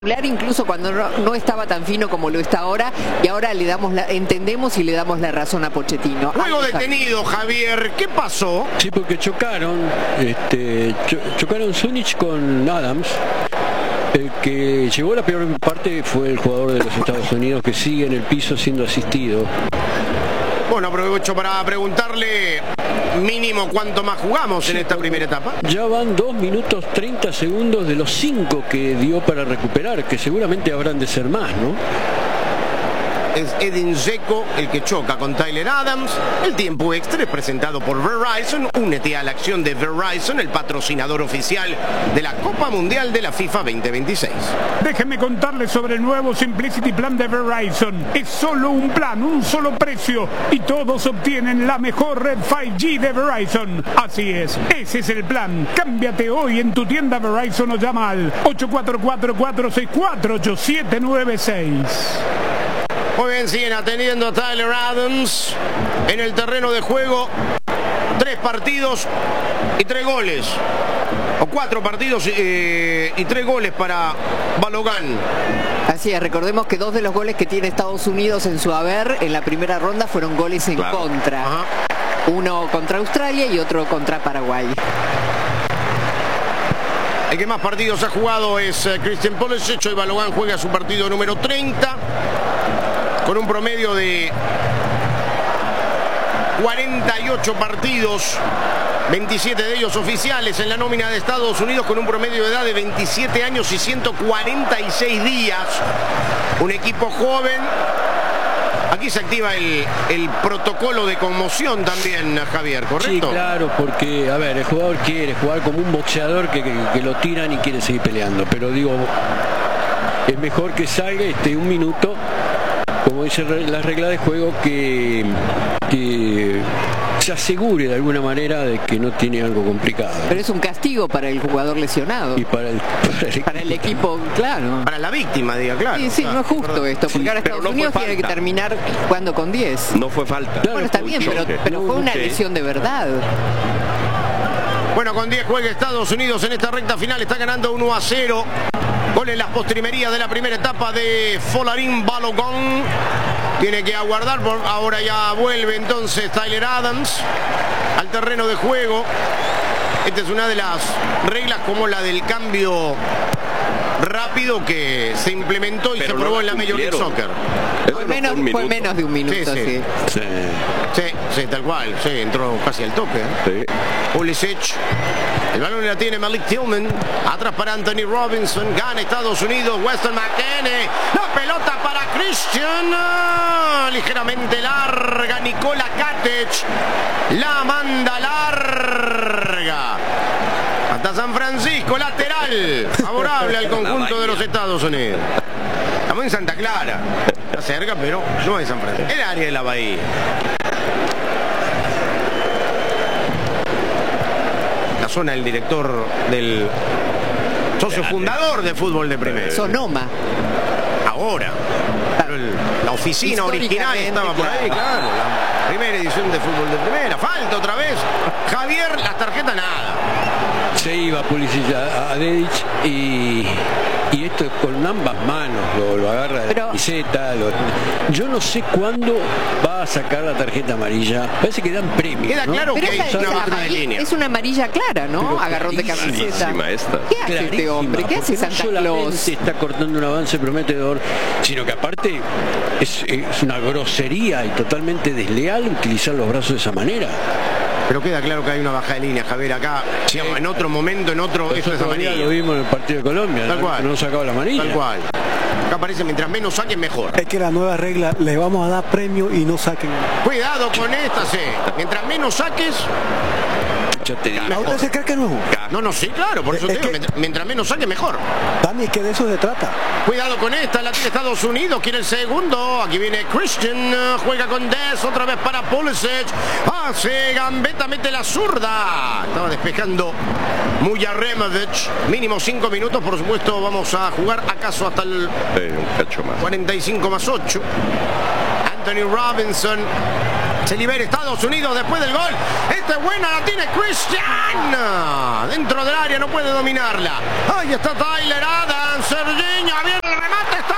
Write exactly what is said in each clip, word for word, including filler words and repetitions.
incluso cuando no, no estaba tan fino como lo está ahora, y ahora le damos la, entendemos y le damos la razón a Pochettino. Juego detenido, Javier, ¿qué pasó? Sí, porque chocaron, este, cho chocaron Zunic con Adams. El que llevó la peor parte fue el jugador de los Estados Unidos, que sigue en el piso siendo asistido. Bueno, aprovecho para preguntarle mínimo cuánto más jugamos en esta primera etapa. Ya van dos minutos treinta segundos de los cinco que dio para recuperar, que seguramente habrán de ser más, ¿no? Es Edin Dzeko el que choca con Tyler Adams. El tiempo extra es presentado por Verizon. Únete a la acción de Verizon, el patrocinador oficial de la Copa Mundial de la FIFA veinte veintiséis. Déjenme contarles sobre el nuevo Simplicity Plan de Verizon. Es solo un plan, un solo precio, y todos obtienen la mejor red cinco G de Verizon. Así es, ese es el plan. Cámbiate hoy en tu tienda Verizon o llama al ocho cuatro cuatro, cuatro seis cuatro, ocho siete nueve seis. Muy bien, siguen atendiendo a Tyler Adams en el terreno de juego. Tres partidos y tres goles. O cuatro partidos eh, y tres goles para Balogun. Así es, recordemos que dos de los goles que tiene Estados Unidos en su haber en la primera ronda fueron goles en claro. contra. Ajá. Uno contra Australia y otro contra Paraguay. El que más partidos ha jugado es uh, Christian Pulisic. Hoy Balogun juega su partido número treinta. Con un promedio de cuarenta y ocho partidos, veintisiete de ellos oficiales en la nómina de Estados Unidos, con un promedio de edad de veintisiete años y ciento cuarenta y seis días. Un equipo joven. Aquí se activa el, el protocolo de conmoción también, Javier, ¿correcto? Sí, claro, porque, a ver, el jugador quiere jugar como un boxeador que, que, que lo tiran y quiere seguir peleando. Pero digo, es mejor que salga este un minuto, como dice la regla de juego, que, que se asegure de alguna manera de que no tiene algo complicado. Pero es un castigo para el jugador lesionado. Y para el, para el, para el equipo, claro. Para la víctima, diga, claro. Sí, sí, claro. no es justo Perdón. esto, porque sí, ahora Estados no Unidos tiene que terminar jugando con diez. No fue falta. Bueno, está bien, pero, pero fue una lesión de verdad. Bueno, con diez juega Estados Unidos en esta recta final, está ganando uno a cero. Gol en las postrimerías de la primera etapa de Folarin Balogun. Tiene que aguardar, ahora ya vuelve entonces Tyler Adams al terreno de juego. Esta es una de las reglas como la del cambio rápido que se implementó y Pero se probó en la Major League Soccer. Fue menos, fue menos de un minuto, sí. Sí, sí. sí. sí, sí tal cual. Sí, entró casi al toque. ¿eh? Sí. Pulisic. El balón la tiene Malik Tillman. Atrás para Anthony Robinson. Gana Estados Unidos. Weston McKennie. La pelota para Christian. Ligeramente larga. Nikola Katic. La manda larga. Hasta San Francisco. Lateral. Favorable al conjunto de los Estados Unidos. Estamos en Santa Clara. Está cerca, pero no es San Francisco. El área de la Bahía. La zona del director del socio fundador de fútbol de primera. Sonoma. Ahora. Pero el, la oficina original estaba por ahí, claro. La primera edición de fútbol de primera. Falta otra vez. Javier, las tarjetas nada. Se iba Pulisic a, a Dedic y, y esto con ambas manos lo, lo agarra de la camiseta. Lo, yo no sé cuándo va a sacar la tarjeta amarilla. Parece que dan premio. Queda ¿no? claro Pero que es una baja de línea. Es una amarilla clara, ¿no? Pero agarrón de camiseta. Esta. ¿Qué hace Clarísima, este hombre? ¿Qué hace Santa no Claus? Está cortando un avance prometedor, sino que aparte es, es una grosería y totalmente desleal utilizar los brazos de esa manera. Pero queda claro que hay una baja de línea, Javier, acá, digamos, en otro momento, en otro, eso es amarillo. Lo vimos en el partido de Colombia, Tal ¿no? cual. No sacaba la amarilla. Tal cual. Acá parece mientras menos saquen mejor. Es que la nueva regla, les vamos a dar premio y no saquen. Cuidado con esta, sí. Mientras menos saques... Yo te digo. ¿La otra se cree que no? No, no, sí, claro, por eso te Es digo, que- mientras, mientras menos saque mejor. Dani, es que de eso se trata. Cuidado con esta, la tiene Estados Unidos, quiere el segundo. Aquí viene Christian, juega con Des, otra vez para Pulisic. Hace gambeta, mete la zurda. Estaba despejando Mujaremovic. Mínimo cinco minutos, por supuesto, vamos a jugar acaso hasta el Eh, un cacho más. cuarenta y cinco más ocho. Anthony Robinson Se libera Estados Unidos después del gol. Esta es buena, la tiene Christian. Dentro del área no puede dominarla. Ahí está Tyler Adams. Serginho, viene el remate. Está.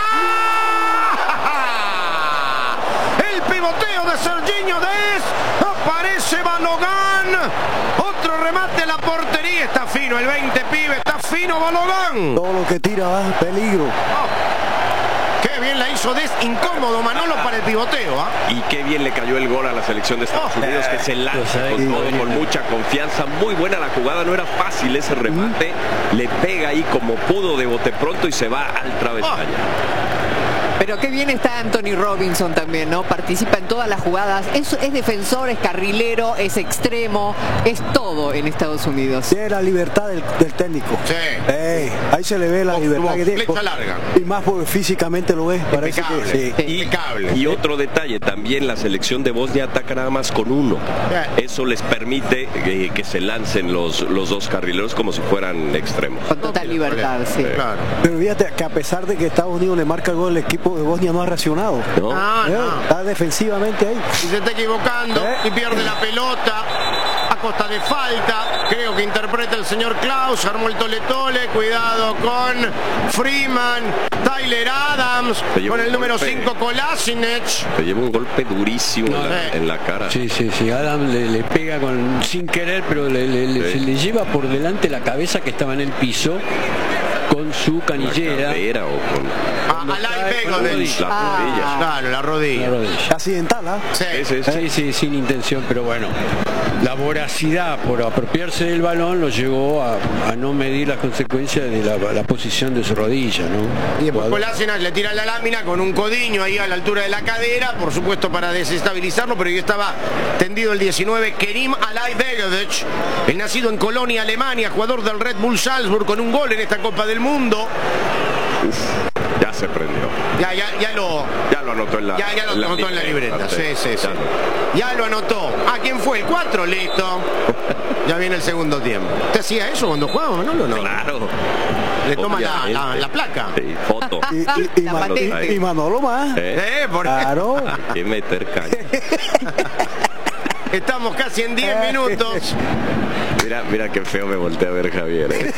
El pivoteo de Serginho Dest. Aparece Balogan. Otro remate a la portería. Está fino el veinte, pibe. Está fino Balogan. Todo lo que tira va a peligro. Oh. Qué bien la hizo Dest, incómodo Manolo para el pivoteo. ¿eh? Y qué bien le cayó el gol a la selección de Estados oh, Unidos, eh, que se lanza con, todo, con mucha confianza. Muy buena la jugada, no era fácil ese remate. Uh-huh. Le pega ahí como pudo de bote pronto y se va al travesaño. Oh. Pero qué bien está Anthony Robinson también, ¿no? Participa en todas las jugadas. Es, es defensor, es carrilero, es extremo, es todo en Estados Unidos. Tiene la libertad del, del técnico. Sí. Hey, ahí se le ve la oh, libertad que tiene. Larga. Y más porque físicamente lo ves. Parece que, sí. Sí. Y, y otro detalle, también la selección de Bosnia ataca nada más con uno. Eso les permite eh, que se lancen los, los dos carrileros como si fueran extremos. Con total libertad, sí. Claro. Pero fíjate que a pesar de que Estados Unidos le marca el gol, el equipo de Bosnia no ha reaccionado. No, ah, ¿Eh? no. Está defensivamente ahí. Y se está equivocando ¿Eh? y pierde la pelota a costa de falta. Creo que interpreta el señor Klaus. Armó el tole tole. Cuidado con Freeman. Tyler Adams con el número cinco Kolasinac. Se lleva un golpe durísimo no, en, la, sí. en la cara. Sí, sí, sí. Adams le, le pega con, sin querer, pero le, le, sí. se le lleva por delante la cabeza que estaba en el piso con su canillera. ¿La o con... A, a la rodilla. Las ah. rodillas. Claro, la rodilla. La rodilla. Accidental, ¿ah? Sí. Sí, sí, sí, sí, sin intención, pero bueno. La voracidad por apropiarse del balón lo llevó a, a no medir las consecuencias de la, la posición de su rodilla, ¿no? Y después Kolasinac le tira la lámina con un codiño ahí a la altura de la cadera, por supuesto para desestabilizarlo, pero yo estaba tendido el diecinueve, Kerim Alaibegovic, el nacido en Colonia, Alemania, jugador del Red Bull Salzburg con un gol en esta Copa del Mundo. Uf. Ya se prendió. Ya, ya, ya lo... Ya lo anotó en la... Ya, ya lo en anotó la en la libreta. Sí, sí, sí. Ya. ya lo anotó. ¿A quién fue? El cuatro, listo. Ya viene el segundo tiempo. ¿Te hacía eso cuando jugaba, Manolo? No. Claro. Le toma la, la, la placa. Sí, foto. Y, y, y, Manolo, y, y Manolo más. ¿Eh? ¿Eh? ¿Por claro. Hay que meter caña. Estamos casi en diez minutos. Mira, mira qué feo me volteé a ver Javier. ¿eh?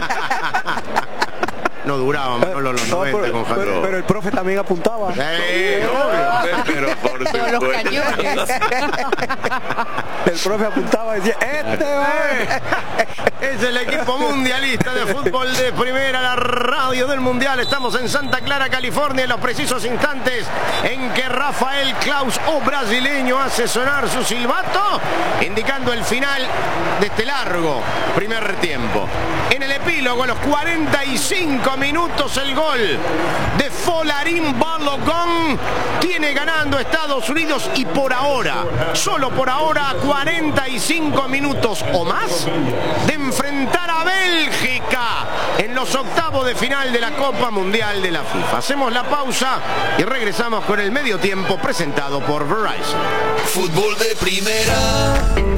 No duraba Manolo los no, noventa pero, con Javier. Pero, pero el profe también apuntaba. Eh, obvio. Pero por todos los cañones. El profe apuntaba y decía, este va. Es el equipo mundialista de fútbol de primera, la radio del mundial. Estamos en Santa Clara, California, en los precisos instantes en que Rafael Klaus, o brasileño, hace sonar su silbato, indicando el final de este largo primer tiempo. En el epílogo, a los cuarenta y cinco minutos, el gol de Folarin Balogun tiene ganando Estados Unidos, y por ahora, solo por ahora, cuarenta y cinco minutos o más de enfrentar a Bélgica en los octavos de final de la Copa Mundial de la FIFA. Hacemos la pausa y regresamos con el medio tiempo presentado por Verizon. Fútbol de primera.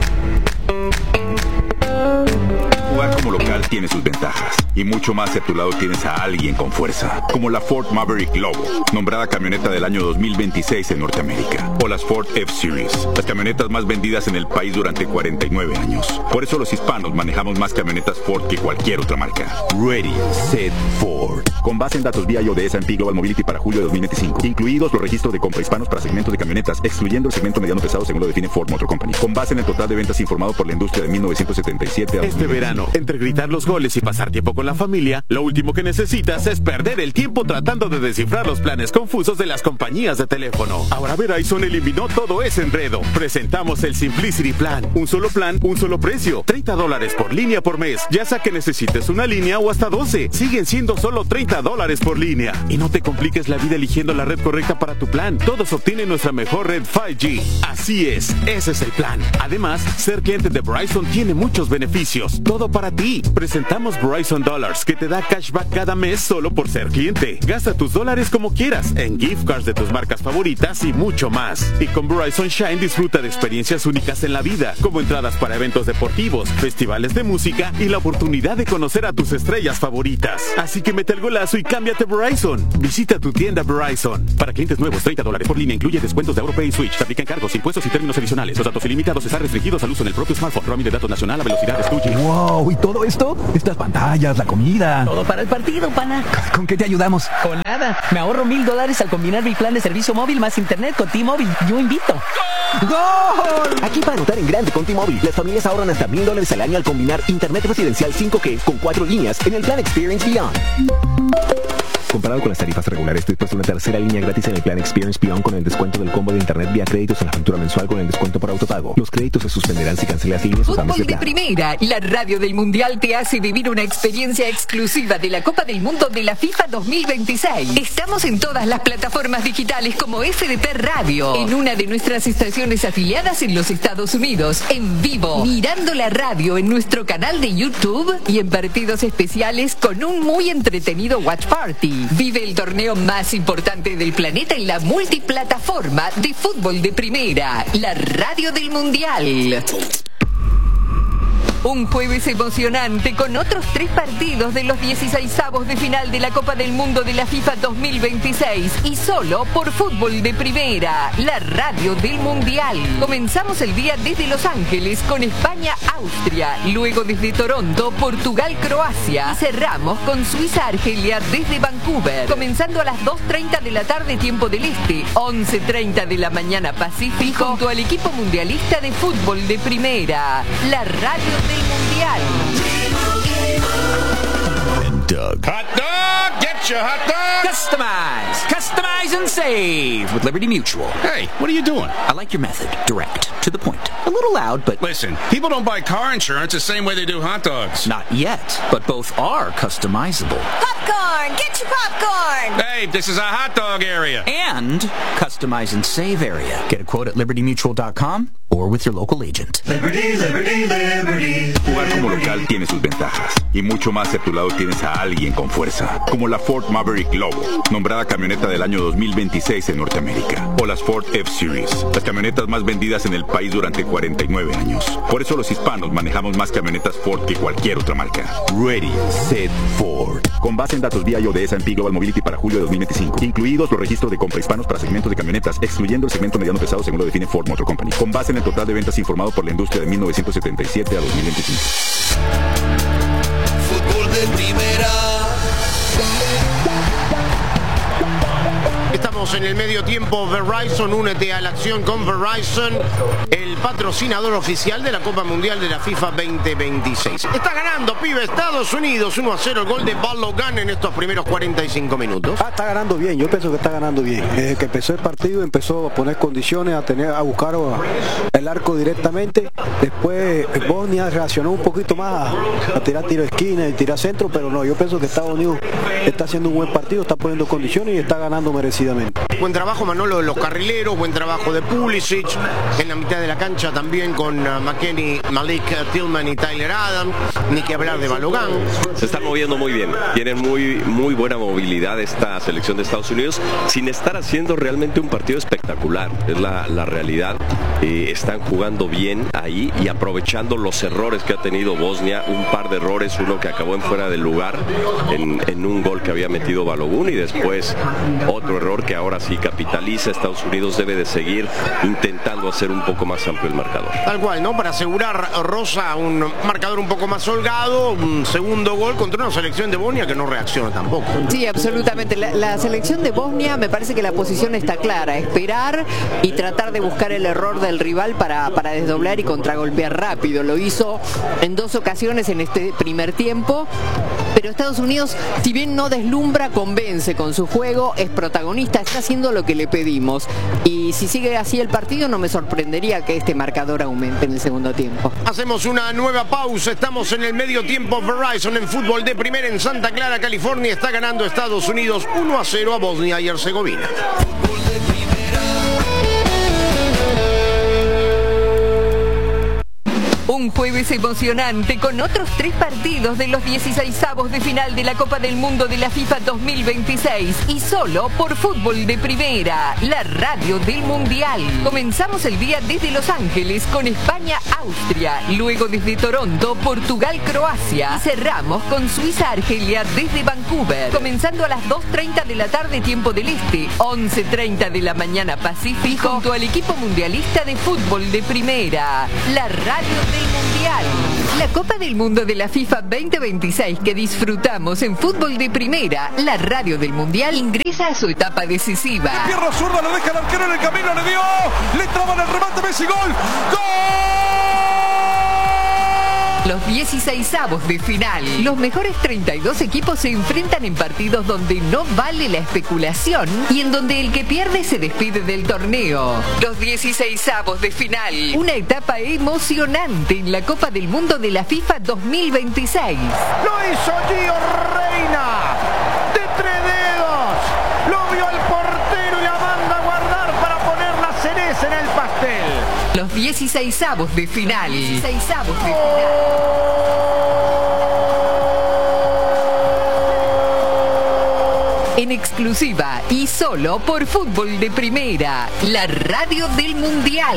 Jugar como local tiene sus ventajas, y mucho más si a tu lado tienes a alguien con fuerza, como la Ford Maverick Lobo, nombrada camioneta del año dos mil veintiséis en Norteamérica, o las Ford F-Series, las camionetas más vendidas en el país durante cuarenta y nueve años. Por eso los hispanos manejamos más camionetas Ford que cualquier otra marca. Ready, Set, Ford. Con base en datos V I O de S and P Global Mobility para julio de dos mil veinticinco, incluidos los registros de compra hispanos para segmentos de camionetas, excluyendo el segmento mediano pesado según lo define Ford Motor Company. Con base en el total de ventas informado por la industria de mil novecientos setenta y siete a este verano, entre gritar los goles y pasar tiempo con la familia, lo último que necesitas es perder el tiempo tratando de descifrar los planes confusos de las compañías de teléfono. Ahora Verizon eliminó todo ese enredo. Presentamos el Simplicity Plan. Un solo plan, un solo precio. treinta dólares por línea por mes. Ya sea que necesites una línea o hasta doce. Siguen siendo solo treinta dólares por línea. Y no te compliques la vida eligiendo la red correcta para tu plan. Todos obtienen nuestra mejor red cinco G. Así es, ese es el plan. Además, ser cliente de Verizon tiene muchos beneficios. Todo para ti. Presentamos Verizon Dollars, que te da cashback cada mes solo por ser cliente. Gasta tus dólares como quieras, en gift cards de tus marcas favoritas y mucho más. Y con Verizon Shine disfruta de experiencias únicas en la vida, como entradas para eventos deportivos, festivales de música y la oportunidad de conocer a tus estrellas favoritas. Así que mete el golazo y cámbiate Verizon. Visita tu tienda Verizon. Para clientes nuevos, treinta dólares por línea, incluye descuentos de AuroPay y Switch. Se aplican cargos, impuestos y términos adicionales. Los datos ilimitados están restringidos al uso en el propio smartphone. Roaming de datos nacional a velocidades dos G. Wow, ¿y todo esto? Estas pantallas, la comida. Todo para el partido, pana. ¿Con qué te ayudamos? Con nada. Me ahorro mil dólares al combinar mi plan de servicio móvil más internet con T-Mobile. Yo invito. ¡Gol! Aquí para anotar en grande con T-Mobile, las familias ahorran hasta mil dólares al año al combinar internet residencial cinco G con cuatro líneas en el plan Experience Beyond. Comparado con las tarifas regulares, después de una tercera línea gratis en el plan Experience Beyond con el descuento del combo de internet vía créditos en la factura mensual con el descuento por autopago. Los créditos se suspenderán si cancelas líneas o cambias de plan. Fútbol de Primera, la radio del Mundial te hace vivir una experiencia exclusiva de la Copa del Mundo de la FIFA dos mil veintiséis. Estamos en todas las plataformas digitales como F D P Radio, en una de nuestras estaciones afiliadas en los Estados Unidos, en vivo, mirando la radio en nuestro canal de YouTube y en partidos especiales con un muy entretenido watch party. Vive el torneo más importante del planeta en la multiplataforma de fútbol de Primera, la radio del Mundial. Un jueves emocionante con otros tres partidos de los dieciseisavos de final de la Copa del Mundo de la FIFA dos mil veintiséis y solo por Fútbol de Primera, la radio del Mundial. Comenzamos el día desde Los Ángeles con España-Austria, luego desde Toronto, Portugal-Croacia y cerramos con Suiza-Argelia desde Vancouver, comenzando a las dos treinta de la tarde tiempo del Este, once treinta de la mañana Pacífico, junto al equipo mundialista de Fútbol de Primera, la radio del Mundial. Doug. Hot dog! Get your hot dog! Customize! Customize and save with Liberty Mutual. Hey, what are you doing? I like your method. Direct. To the point. A little loud, but... Listen, people don't buy car insurance the same way they do hot dogs. Not yet, but both are customizable. Popcorn! Get your popcorn! Hey, this is a hot dog area. And customize and save area. Get a quote at liberty mutual dot com or with your local agent. Liberty, Liberty, Liberty. Jugar como local tiene sus ventajas. Y mucho más si a tu lado tienes a alguien con fuerza. Como la Ford Maverick Lobo, nombrada camioneta del año dos mil veintiséis en Norteamérica. O las Ford F-Series, las camionetas más vendidas en el país durante cuarenta y nueve años. Por eso los hispanos manejamos más camionetas Ford que cualquier otra marca. Ready, Set, Ford. Con base en datos V I O de S and P Global Mobility para julio de dos mil veinticinco. Incluidos los registros de compra hispanos para segmentos de camionetas, excluyendo el segmento mediano pesado según lo define Ford Motor Company. Con base en el total de ventas informado por la industria de mil novecientos setenta y siete a dos mil veinticinco. Fútbol de Primera. Estamos en el medio tiempo. Verizon, únete a la acción con Verizon, el patrocinador oficial de la Copa Mundial de la FIFA veinte veintiséis. Está ganando, pibe, Estados Unidos uno a cero, el gol de Balogan en estos primeros cuarenta y cinco minutos. Ah, está ganando bien, yo pienso que está ganando bien. Desde que empezó el partido empezó a poner condiciones, a tener a buscar el arco directamente. Después Bosnia reaccionó un poquito más a, a tirar tiro de esquina y tirar centro, pero no, yo pienso que Estados Unidos está haciendo un buen partido, está poniendo condiciones y está ganando merecidamente. Buen trabajo, Manolo, de los carrileros, buen trabajo de Pulisic en la mitad de la cancha también con uh, McKennie, Malik Tillman y Tyler Adams, ni que hablar de Balogan. Se están moviendo muy bien, tienen muy, muy buena movilidad esta selección de Estados Unidos, sin estar haciendo realmente un partido espectacular, es la, la realidad. Eh, están jugando bien ahí y aprovechando los errores que ha tenido Bosnia, un par de errores, uno que acabó en fuera del lugar en, en un gol que había metido Balogun y después otro error que ahora sí capitaliza. Estados Unidos debe de seguir intentando hacer un poco más amplio el marcador. Tal cual, ¿no? Para asegurar Rosa un marcador un poco más holgado, un segundo gol contra una selección de Bosnia que no reacciona tampoco. Sí, absolutamente. La, la selección de Bosnia me parece que la posición está clara, esperar y tratar de buscar el error del rival para, para desdoblar y contragolpear rápido. Lo hizo en dos ocasiones en este primer tiempo, pero Estados Unidos, si bien no deslumbra, convence con su juego, es protagonista, está haciendo lo que le pedimos. Y si sigue así el partido, no me sorprendería que este marcador aumente en el segundo tiempo. Hacemos una nueva pausa, estamos en el medio tiempo. Verizon en fútbol de primera en Santa Clara, California, está ganando Estados Unidos uno a cero a Bosnia y Herzegovina. Un Un jueves emocionante con otros tres partidos de los dieciseisavos de final de la Copa del Mundo de la FIFA dos mil veintiséis y solo por Fútbol de Primera, la radio del Mundial. Comenzamos el día desde Los Ángeles con España-Austria, luego desde Toronto, Portugal-Croacia y cerramos con Suiza-Argelia desde Vancouver. Comenzando a las dos treinta de la tarde tiempo del Este, once treinta de la mañana Pacífico, junto al equipo mundialista de Fútbol de Primera, la radio del Mundial. La Copa del Mundo de la FIFA veinte veintiséis que disfrutamos en Fútbol de Primera, la radio del Mundial, ingresa a su etapa decisiva. Pierna zurda, lo deja el arquero en el camino, le dio, le traban el remate, Messi, gol, ¡gol! Los dieciseisavos de final. Los mejores treinta y dos equipos se enfrentan en partidos donde no vale la especulación y en donde el que pierde se despide del torneo. Los dieciseisavos de final. Una etapa emocionante en la Copa del Mundo de la FIFA dos mil veintiséis. Lo hizo Gio Reina. De tres dedos. Lo vio el portero y la manda a guardar para poner la cereza en el pastel. Los dieciseisavos de final. dieciseisavos de final. En exclusiva y solo por Fútbol de Primera, la radio del Mundial.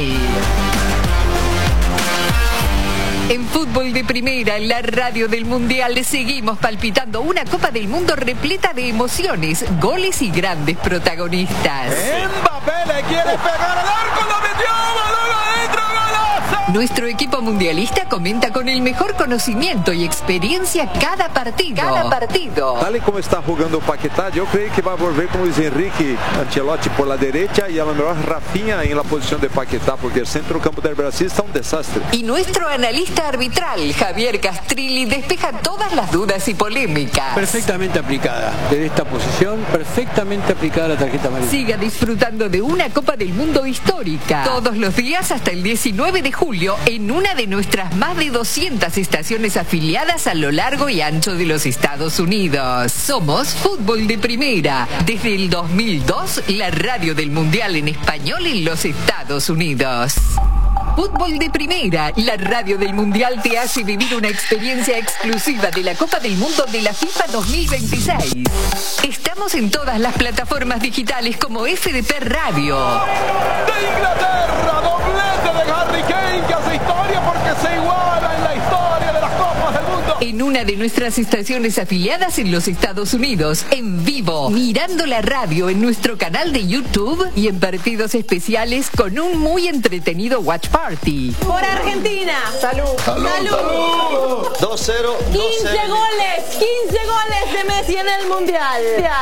En Fútbol de Primera, la radio del Mundial, seguimos palpitando una Copa del Mundo repleta de emociones, goles y grandes protagonistas. Mbappé le quiere pegar al arco, lo metió, balón adentro, golazo. Nuestro equipo mundialista comenta con el mejor conocimiento y experiencia cada partido. Cada partido. Tal y como está jugando Paquetá, yo creo que va a volver con Luis Enrique Ancelotti por la derecha y a lo mejor Rafinha en la posición de Paquetá, porque el centro campo del Brasil está un desastre. Y nuestro analista arbitral, Javier Castrilli, despeja todas las dudas y polémicas. Perfectamente aplicada. Desde esta posición, perfectamente aplicada la tarjeta amarilla. Siga disfrutando de una Copa del Mundo histórica. Todos los días hasta el diecinueve de julio en una de nuestras más de doscientas estaciones afiliadas a lo largo y ancho de los Estados Unidos. Somos Fútbol de Primera. Desde el dos mil dos, la radio del Mundial en español en los Estados Unidos. Fútbol de Primera, la radio del Mundial te hace vivir una experiencia exclusiva de la Copa del Mundo de la FIFA dos mil veintiséis. Estamos en todas las plataformas digitales como F D P Radio. De Inglaterra, doblete de Harry Kane que hace historia porque se iguala en la historia de las Copas del Mundo. En una de nuestras estaciones afiliadas en los Estados Unidos, en vivo, mirando la radio en nuestro canal de YouTube y en partidos especiales con un muy entretenido Watch Party. Por Argentina. Salud. Salud. Salud. dos cero. quince goles. quince goles de Messi en el Mundial.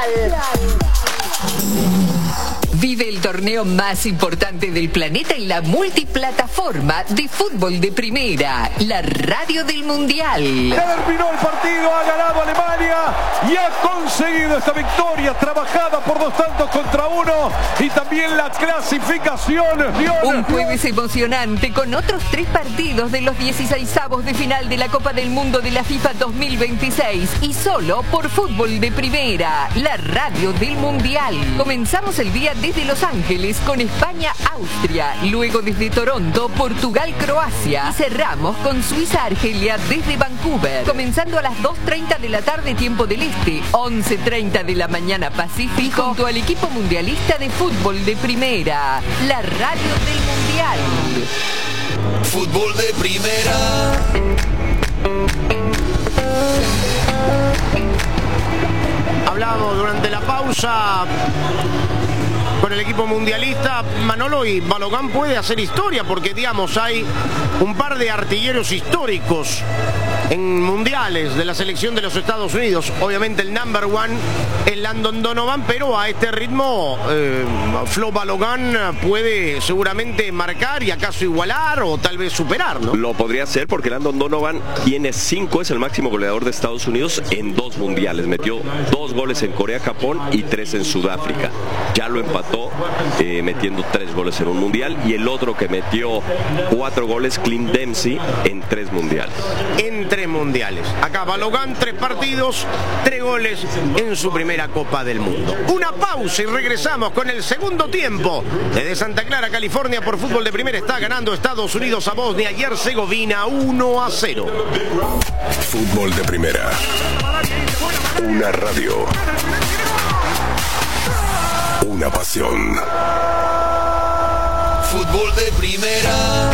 Vive el torneo más importante del planeta en la multiplataforma de Fútbol de Primera, la radio del Mundial. Terminó el partido, ha ganado Alemania y ha conseguido esta victoria trabajada por dos tantos contra uno y también la clasificación. Un jueves emocionante con otros tres partidos de los dieciseisavos de final de la Copa del Mundo de la FIFA dos mil veintiséis y solo por Fútbol de Primera, la radio del Mundial. Comenzamos el día desde Los Ángeles con España-Austria, luego desde Toronto, Portugal-Croacia y cerramos con Suiza-Argelia desde Vancouver. Comenzando a las dos treinta de la tarde tiempo del Este, once treinta de la mañana Pacífico, junto al equipo mundialista de Fútbol de Primera, la radio del Mundial. Fútbol de Primera. Hablábamos durante la pausa con el equipo mundialista, Manolo, y Balogan puede hacer historia porque, digamos, hay un par de artilleros históricos en mundiales de la selección de los Estados Unidos. Obviamente el number one es Landon Donovan, pero a este ritmo eh, Flo Balogan puede seguramente marcar y acaso igualar o tal vez superar, ¿no? Lo podría hacer porque Landon Donovan tiene cinco, es el máximo goleador de Estados Unidos en dos mundiales. Metió dos goles en Corea, Japón y tres en Sudáfrica. Ya lo empató eh, metiendo tres goles en un mundial, y el otro que metió cuatro goles, Clint Dempsey, en tres mundiales. En tres mundiales. Acá Balogan, tres partidos, tres goles en su primera Copa del Mundo. Una pausa y regresamos con el segundo tiempo. Desde Santa Clara, California, por Fútbol de Primera está ganando Estados Unidos a Bosnia y Herzegovina uno a cero. Fútbol de Primera. Una radio. Una pasión. Fútbol de Primera.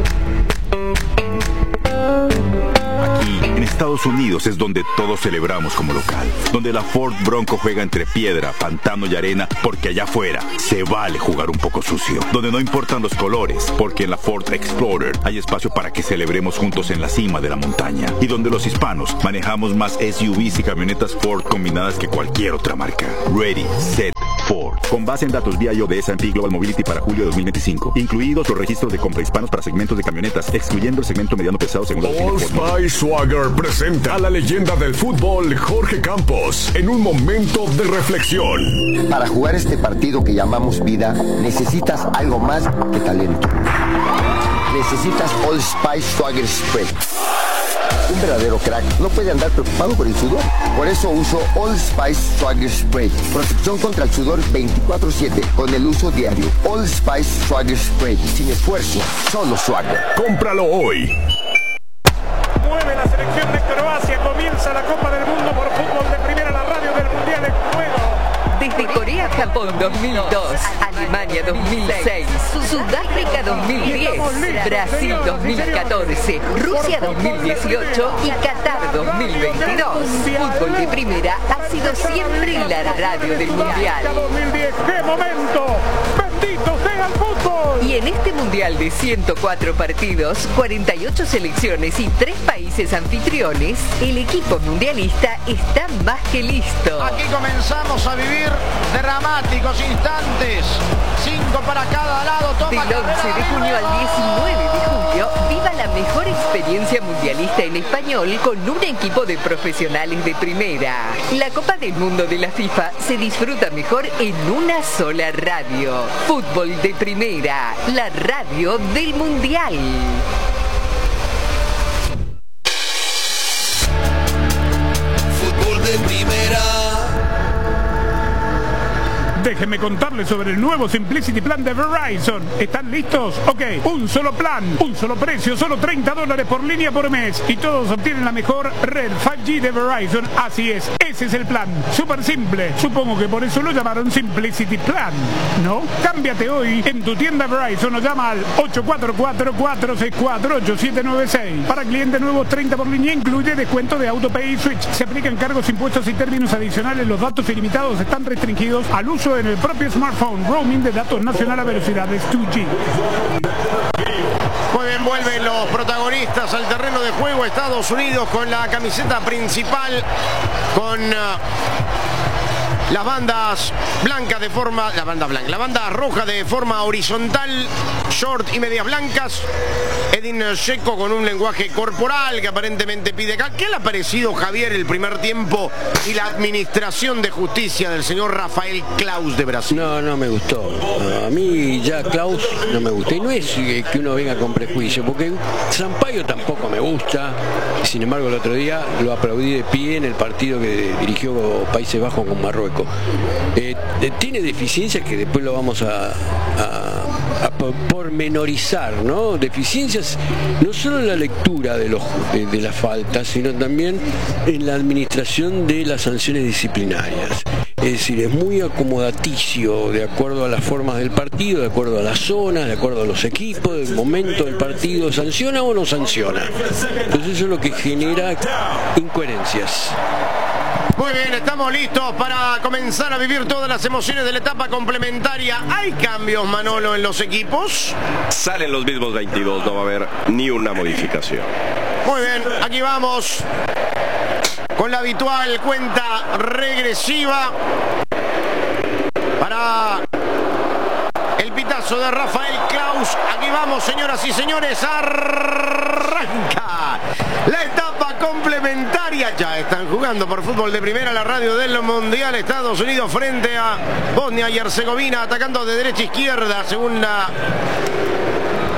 Aquí, en Estados Unidos, es donde todos celebramos como local. Donde la Ford Bronco juega entre piedra, pantano y arena, porque allá afuera se vale jugar un poco sucio. Donde no importan los colores, porque en la Ford Explorer hay espacio para que celebremos juntos en la cima de la montaña. Y donde los hispanos manejamos más S U Vs y camionetas Ford combinadas que cualquier otra marca. Ready, set, Ford. Con base en datos V I O de S and P Global Mobility para julio de dos mil veinticinco. Incluidos los registros de compra hispanos para segmentos de camionetas, excluyendo el segmento mediano pesado según la Old Spice Swagger presenta a la leyenda del fútbol Jorge Campos en un momento de reflexión. Para jugar este partido que llamamos vida, necesitas algo más que talento. Necesitas Old Spice Swagger Spray. Un verdadero crack no puede andar preocupado por el sudor. Por eso uso Old Spice Swagger Spray. Protección contra el sudor veinticuatro siete con el uso diario. Old Spice Swagger Spray. Sin esfuerzo, solo swagger. Cómpralo hoy. Mueve la selección de Croacia. Comienza la Copa del Mundo por Fútbol de Primera, la radio del Mundial en juego. Desde Corea, Japón dos mil dos, Alemania dos mil seis, Sudáfrica dos mil diez, Brasil dos mil catorce, Rusia dos mil dieciocho y Qatar dos mil veintidós. Fútbol de Primera ha sido siempre la radio del Mundial. dos mil diez, ¡qué momento! ¡Bendito sea el fútbol! Y en este Mundial de ciento cuatro partidos, cuarenta y ocho selecciones y tres países anfitriones, el equipo mundialista está más que listo. Aquí comenzamos a vivir dramáticos instantes. Cinco para cada lado. Toma Del once de junio al diecinueve de julio, viva la mejor experiencia mundialista en español con un equipo de profesionales de primera. La Copa del Mundo de la FIFA se disfruta mejor en una sola radio. Fútbol de Primera, la radio del Mundial. Fútbol de Primera. Déjenme contarles sobre el nuevo Simplicity Plan de Verizon. ¿Están listos? Ok, un solo plan, un solo precio, solo treinta dólares por línea por mes. Y todos obtienen la mejor red cinco G de Verizon. Así es, ese es el plan. Súper simple. Supongo que por eso lo llamaron Simplicity Plan, ¿no? Cámbiate hoy en tu tienda Verizon o llama al ocho cuatro cuatro, cuatro seis cuatro, ocho siete nueve seis. Para clientes nuevos, treinta por línea, incluye descuento de AutoPay y Switch. Se aplican cargos, impuestos y términos adicionales. Los datos ilimitados están restringidos al uso en el propio smartphone. Roaming de datos nacional a velocidades dos G. Muy bien, vuelven los protagonistas al terreno de juego. Estados Unidos con la camiseta principal, con uh, las bandas blancas de forma, la banda blanca, la banda roja de forma horizontal, short y medias blancas. Edin Dzeko con un lenguaje corporal que aparentemente pide acá. ¿Qué le ha parecido, Javier, el primer tiempo y la administración de justicia del señor Rafael Klaus de Brasil? No, no me gustó. A mí ya Klaus no me gusta. Y no es que uno venga con prejuicio, porque Sampaio tampoco me gusta. Sin embargo, el otro día lo aplaudí de pie en el partido que dirigió Países Bajos con Marruecos. Eh, tiene deficiencias que después lo vamos a, a, a pormenorizar, ¿no? Deficiencias no solo en la lectura de, los, de, de las faltas, sino también en la administración de las sanciones disciplinarias. Es decir, es muy acomodaticio de acuerdo a las formas del partido, de acuerdo a las zonas, de acuerdo a los equipos, del momento del partido, ¿sanciona o no sanciona? Entonces eso es lo que genera incoherencias. Muy bien, estamos listos para comenzar a vivir todas las emociones de la etapa complementaria. ¿Hay cambios, Manolo, en los equipos? Salen los mismos veintidós, no va a haber ni una modificación. Muy bien, aquí vamos con la habitual cuenta regresiva para el pitazo de Rafael Klaus. Aquí vamos, señoras y señores, arranca la etapa complementaria. Ya están jugando por Fútbol de Primera, la radio del Mundial. Estados Unidos frente a Bosnia y Herzegovina, atacando de derecha a izquierda según la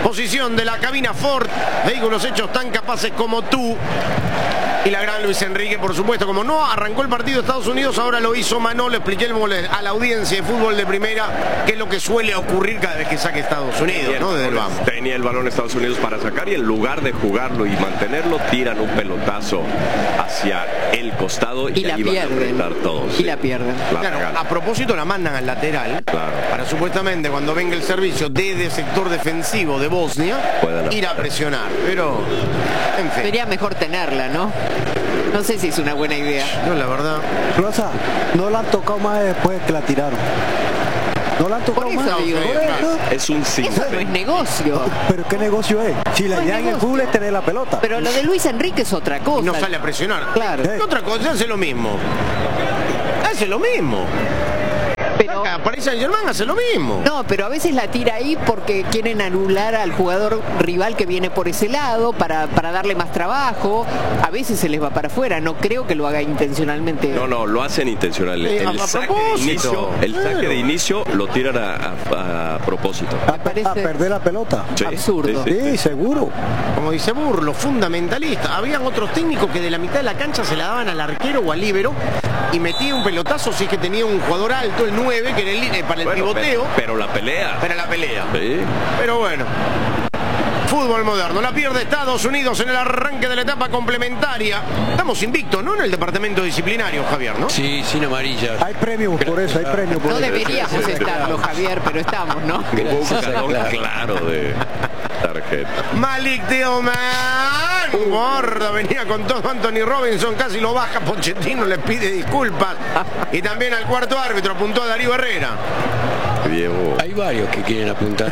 posición de la cabina Ford. Vehículos hechos tan capaces como tú. Y la gran Luis Enrique, por supuesto, como no arrancó el partido de Estados Unidos, ahora lo hizo Manolo. Expliquémosle a la audiencia de fútbol de primera qué es lo que suele ocurrir cada vez que saque Estados Unidos, ¿no? Desde el banco. Tenía el balón Estados Unidos para sacar y en lugar de jugarlo y mantenerlo, tiran un pelotazo hacia el costado y, y la ahí pierden. van a todos, y sí. la pierden. La claro, regalan. a propósito la mandan al lateral, claro, para supuestamente cuando venga el servicio desde el sector defensivo de Bosnia, pueden ir a presionar. Pero, en fin. Sería mejor tenerla, ¿no? No sé si es una buena idea. No, la verdad. Rosa, no la han tocado más después que la tiraron. No la han tocado Por eso más. digo. Por eso. Es un sí. Eso no es negocio. Pero ¿qué negocio es? Si la No es idea en el negocio. fútbol es tener la pelota. Pero lo de Luis Enrique es otra cosa. Y no sale a presionar. Claro. ¿Qué otra cosa? Hace lo mismo. Hace lo mismo. Pero, Acá, Paris Saint-Germain hace lo mismo. no, pero a veces la tira ahí porque quieren anular al jugador rival que viene por ese lado para, para darle más trabajo. A veces se les va para afuera. No creo que lo haga intencionalmente. No, no, lo hacen intencional. Eh, el, a saque de propósito. inicio, el saque Claro. de inicio lo tiran a, a- a propósito. A, parece a perder la pelota. Sí, absurdo. sí, sí, Sí, sí. seguro. Como dice Burlo, fundamentalista. Habían otros técnicos que de la mitad de la cancha se la daban al arquero o al líbero y metía un pelotazo si es que tenía un jugador alto, el nueve, que era el, eh, para el Bueno, pivoteo, pero, pero la pelea. para la pelea. Sí. Pero bueno. Fútbol moderno. La pierde Estados Unidos en el arranque de la etapa complementaria. Estamos invictos, ¿no? En el departamento disciplinario, Javier, ¿no? Sí, sin amarillas. Hay premios por eso, hay premios por No eso. deberíamos estarlo, Javier, pero estamos, ¿no? Hubo un cartón Claro. claro de tarjeta. Malik Tillman. Gordo, venía con todo Anthony Robinson, casi lo baja. Pochettino le pide disculpas. Y también al cuarto árbitro apuntó a Darío Herrera. Diego. Hay varios que quieren apuntar.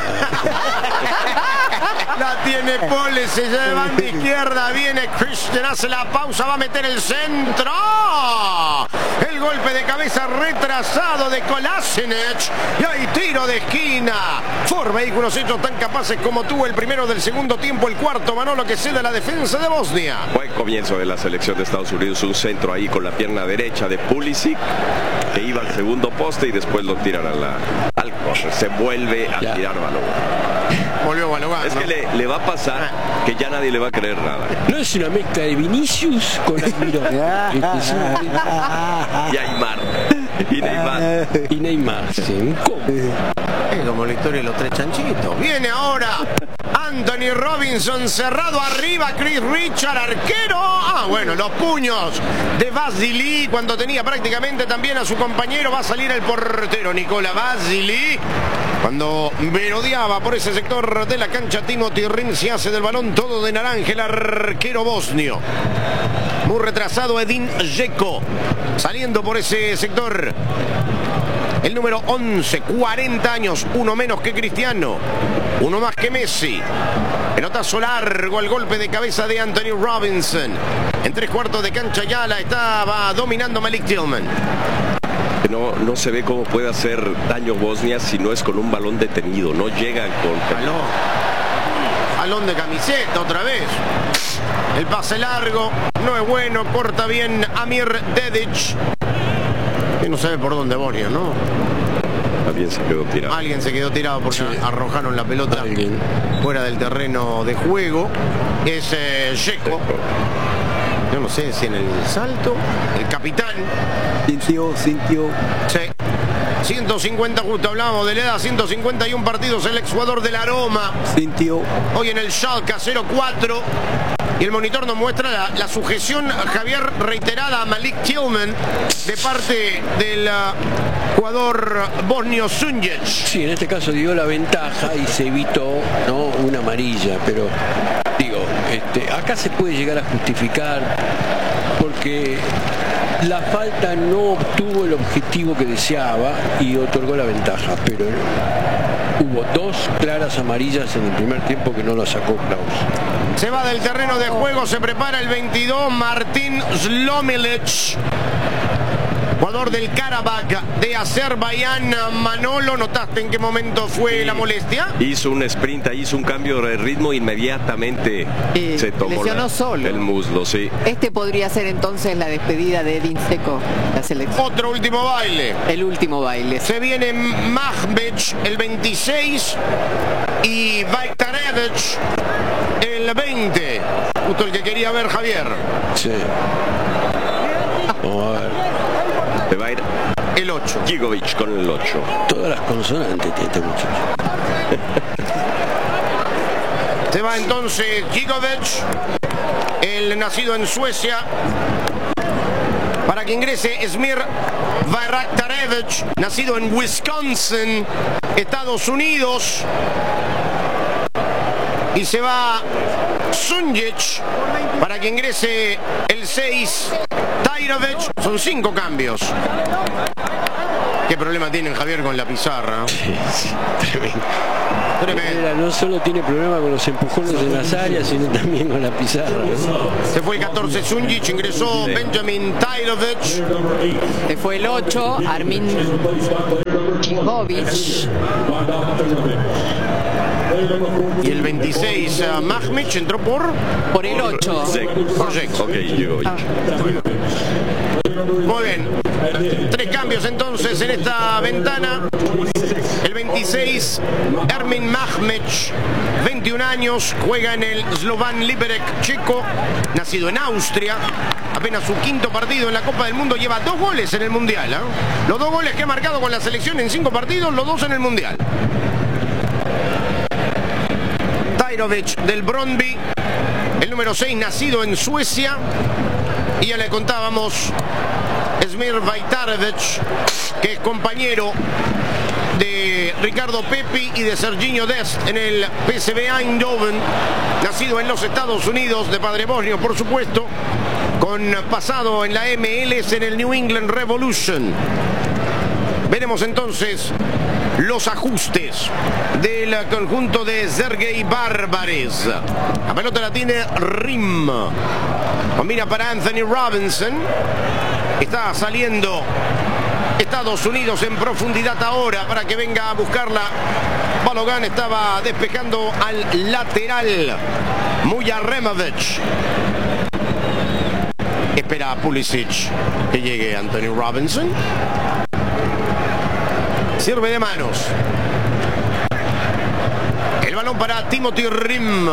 La tiene Pole, se lleva de izquierda, viene Christian, hace la pausa, va a meter el centro. El golpe de cabeza retrasado de Kolasinac. Y hay tiro de esquina. Ford, vehículos hechos tan capaces como tú, el primero del segundo tiempo, el cuarto, Manolo, que cede a la defensa de Bosnia. Buen comienzo de la selección de Estados Unidos, un centro ahí con la pierna derecha de Pulisic, que iba al segundo poste y después lo tiran a la, al corner. Se vuelve a Ya. tirar balón. Volvió Balogan. Es que le, le va a pasar que ya nadie le va a creer nada. No es una mezcla de Vinicius con Almirón. Y Aymar. Y Neymar. Y Neymar, sí, un combo. Es como la historia de los tres chanchitos. Viene ahora Anthony Robinson cerrado arriba, Chris Richard, arquero. Ah, bueno, los puños de Vasily cuando tenía prácticamente también a su compañero. Va a salir el portero Nicola Vasily. Cuando merodeaba por ese sector de la cancha, Timothy Rin se hace del balón todo de naranja, el arquero bosnio. Muy retrasado Edin Dzeko, saliendo por ese sector. El número once, cuarenta años, uno menos que Cristiano, uno más que Messi. Pelotazo largo, el golpe de cabeza de Anthony Robinson. En tres cuartos de cancha ya la estaba dominando Malik Tillman. No, no se ve cómo puede hacer daño Bosnia si no es con un balón detenido. No llegan con... Balón. Balón de camiseta otra vez. El pase largo, no es bueno, corta bien Amir Dedic. Y no sabe por dónde Bosnia, ¿no? Alguien se quedó tirado. Alguien se quedó tirado porque Sí. arrojaron la pelota Alguien. fuera del terreno de juego. Es eh, Dzeko. Yo no sé si en el salto, el capitán. Sintió, sintió. Sí. ciento cincuenta justo, hablábamos de la edad, ciento cincuenta y uno partidos, el exjugador del Aroma. Sintió. Hoy en el Schalke cero cuatro. Y el monitor nos muestra la, la sujeción, Javier, reiterada a Malik Tillman de parte del uh, jugador bosnio Sunjic. Sí, en este caso dio la ventaja y se evitó, ¿no?, una amarilla, pero digo, este, acá se puede llegar a justificar porque la falta no obtuvo el objetivo que deseaba y otorgó la ventaja, pero hubo dos claras amarillas en el primer tiempo que no la sacó Klaus. Se va del terreno de juego, se prepara el veintidós, Martín Slomilic. jugador del Karabakh de Azerbaiyán. Manolo, ¿notaste en qué momento fue sí. la molestia? Hizo un sprint, hizo un cambio de ritmo, inmediatamente eh, se tomó lesionó la, solo. el muslo, sí. Este podría ser entonces la despedida de Edin Dzeko, la selección. Otro último baile. El último baile. Se viene Mahmech el veintiséis y Vajtarevic el veinte. Justo el que quería ver Javier. Sí. Vamos a ver. Se va a ir el ocho. Gigovic con el ocho. Todas las consonantes tiene este muchacho. Se va entonces Gigovic, el nacido en Suecia, para que ingrese Esmir Vajtarevic, nacido en Wisconsin, Estados Unidos. Y se va Sunjic para que ingrese el seis Tajrovic. Son cinco cambios. ¿Qué problema tienen, Javier, con la pizarra? Sí, sí, tremendo. Tremendo. No solo tiene problema con los empujones en las áreas, sino también con la pizarra, ¿no? Se fue el catorce Sunjic, ingresó sí. Benjamin Tajrovic. Se fue el ocho Armin Gigovic. Y el veintiséis uh, Mahmech entró por por el ocho. Por Dzeko. Okay, Gigovic. Ah. Muy bien. Tres cambios entonces en esta ventana. El veintiséis, Ermin Mahmech, veintiún años, juega en el Slovan Liberec checo, nacido en Austria. Apenas su quinto partido en la Copa del Mundo, lleva dos goles en el Mundial. ¿eh? Los dos goles que ha marcado con la selección en cinco partidos, los dos en el Mundial. Tajrovic del Brøndby, el número seis, nacido en Suecia. Y ya le contábamos Esmir Vajtarevic, que es compañero de Ricardo Pepi y de Serginho Dest en el P S V Eindhoven, nacido en los Estados Unidos, de padre bosnio por supuesto, con pasado en la M L S en el New England Revolution. Veremos entonces los ajustes del conjunto de Sergei Barbares. La pelota la tiene Rim. Combina para Anthony Robinson. Está saliendo Estados Unidos en profundidad ahora para que venga a buscarla. Balogan estaba despejando al lateral. Mujaremovic. Espera a Pulisic que llegue Anthony Robinson. Sirve de manos. El balón para Timothy Rim.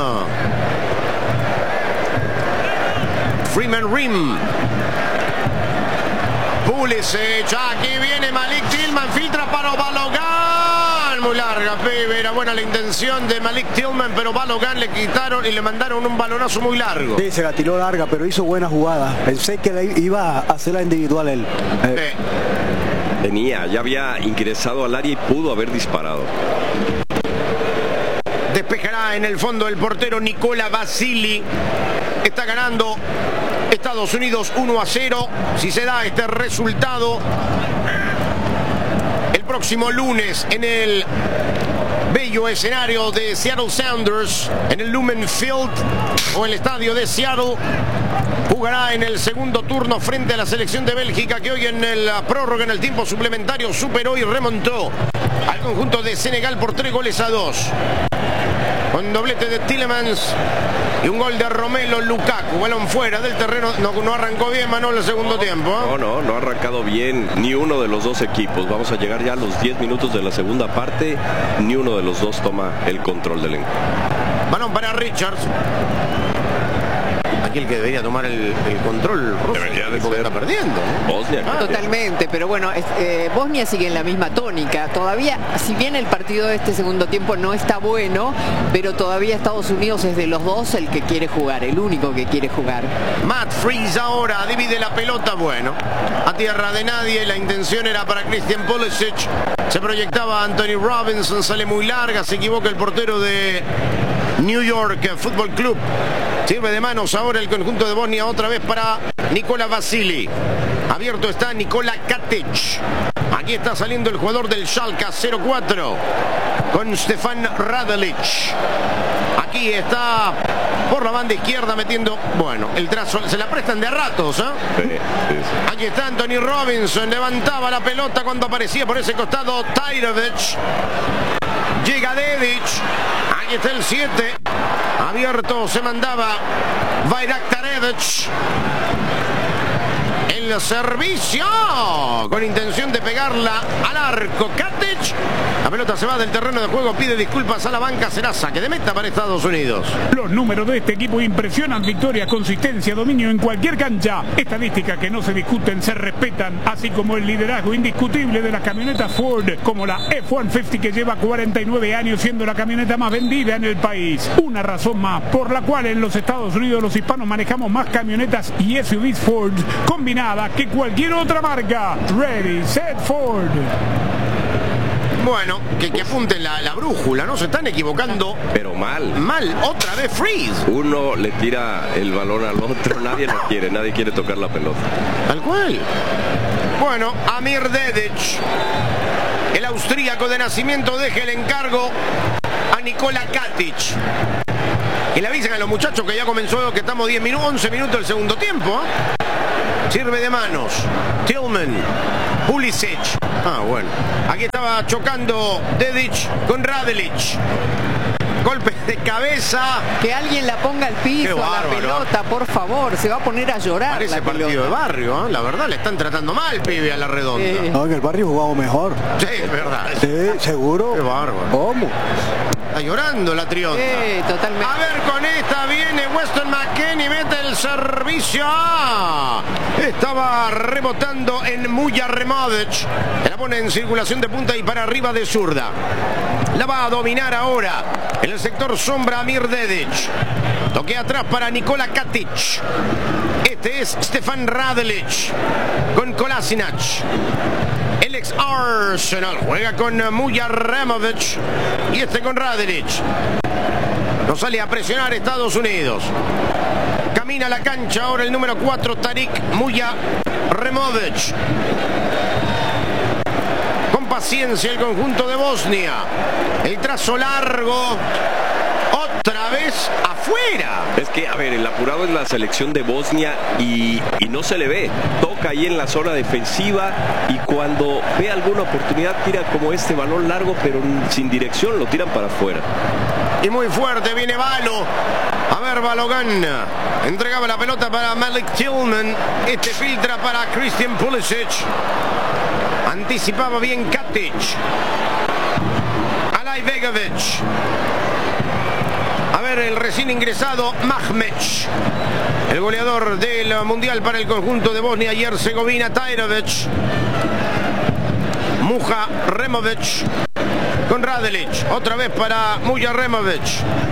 Freeman Rim. Pulisic. Aquí viene Malik Tillman. Filtra para Balogan. Muy larga, Pepe. Era buena la intención de Malik Tillman, pero Balogan le quitaron y le mandaron un balonazo muy largo. Sí, se la tiró larga, pero hizo buena jugada. Pensé que le iba a hacer la individual él. Eh. Sí. Tenía, ya había ingresado al área y pudo haber disparado. Despejará en el fondo el portero Nicola Vasili. Está ganando Estados Unidos uno a cero. Si se da este resultado, el próximo lunes en el bello escenario de Seattle Sounders, en el Lumen Field o el estadio de Seattle, jugará en el segundo turno frente a la selección de Bélgica, que hoy en la prórroga, en el tiempo suplementario, superó y remontó al conjunto de Senegal por tres goles a dos. Con doblete de Tielemans y un gol de Romelu Lukaku. Balón fuera del terreno. No, no arrancó bien Manolo el segundo tiempo. ¿eh? No, no, no ha arrancado bien ni uno de los dos equipos. Vamos a llegar ya a los diez minutos de la segunda parte. Ni uno de los dos toma el control del encuentro. Balón para Richards. Aquí el que debería tomar el, el control ruso, debería de porque está perdiendo, ¿no? Bosnia. Ah, totalmente, pero bueno, es, eh, Bosnia sigue en la misma tónica. Todavía, si bien el partido de este segundo tiempo no está bueno, pero todavía Estados Unidos es de los dos el que quiere jugar, el único que quiere jugar. Matt Freeze ahora divide la pelota, bueno, a tierra de nadie. La intención era para Christian Pulisic. Se proyectaba Anthony Robinson, sale muy larga, se equivoca el portero de New York Football Club. Sirve de manos ahora el conjunto de Bosnia otra vez para Nicola Vasili. Abierto está Nikola Katic. Aquí está saliendo el jugador del Schalke cero cuatro con Stefan Radelic. Aquí está por la banda izquierda metiendo, bueno, el trazo, se la prestan de a ratos, ¿eh? Sí, sí, sí. Aquí está Anthony Robinson, levantaba la pelota cuando aparecía por ese costado Tajrovic. Llega Dedic, aquí está el siete, abierto se mandaba Bayraktarevic. El servicio con intención de pegarla al arco. Katic, la pelota se va del terreno de juego, pide disculpas a la banca, será saque de meta para Estados Unidos. Los números de este equipo impresionan: victoria, consistencia, dominio en cualquier cancha. Estadísticas que no se discuten, se respetan, así como el liderazgo indiscutible de las camionetas Ford, como la F ciento cincuenta que lleva cuarenta y nueve años siendo la camioneta más vendida en el país. Una razón más por la cual en los Estados Unidos los hispanos manejamos más camionetas y S U Vs Ford combinadas que cualquier otra marca. Ready, set, Ford. Bueno, que, que apunten la, la brújula, ¿no? Se están equivocando. Pero mal. Mal, otra vez Freeze. Uno le tira el balón al otro, nadie lo quiere, nadie quiere tocar la pelota. Tal cual. Bueno, Amir Dedic, el austríaco de nacimiento, deja el encargo a Nikola Katic. Y le avisan a los muchachos que ya comenzó, que estamos diez minutos, once minutos del segundo tiempo, ¿eh? Sirve de manos. Tillman. Pulisic. Ah, bueno. Aquí estaba chocando Dedic con Radelic. Golpe de cabeza. Que alguien la ponga al piso, a la pelota, por favor. Se va a poner a llorar. Parece la partido pelota. de barrio, ¿eh? La verdad, le están tratando mal, pibe, a la redonda. Sí. No, en el barrio jugamos mejor. Sí, es verdad. Sí, seguro. Qué bárbaro. ¿Cómo? Está llorando la trionda. Sí, totalmente. A ver, con esta viene Weston McKennie, mete el servicio. ¡Ah! Estaba rebotando en Muja Removic. La pone en circulación de punta y para arriba de zurda. La va a dominar ahora en el sector sombra Amir Dedic. Toque atrás para Nikola Katic. Este es Stefan Radelic con Kolasinac. El ex Arsenal juega con Muja Removic y este con Radelic. No sale a presionar Estados Unidos. Camina la cancha ahora el número cuatro, Tarik Muja Removic. Con paciencia el conjunto de Bosnia. El trazo largo. Otra vez afuera. Es que, a ver, el apurado es la selección de Bosnia y, y no se le ve. Toca ahí en la zona defensiva y cuando ve alguna oportunidad tira como este balón largo, pero sin dirección, lo tiran para afuera. Y muy fuerte viene Balo. A ver, Balogan. Entregaba la pelota para Malik Tillman. Este filtra para Christian Pulisic. Anticipaba bien Katic. Alay Begovic. A ver, el recién ingresado Mahmech, el goleador del Mundial para el conjunto de Bosnia y Herzegovina, Tajrovic. Muja Removic con Radelic. Otra vez para Muja Removic.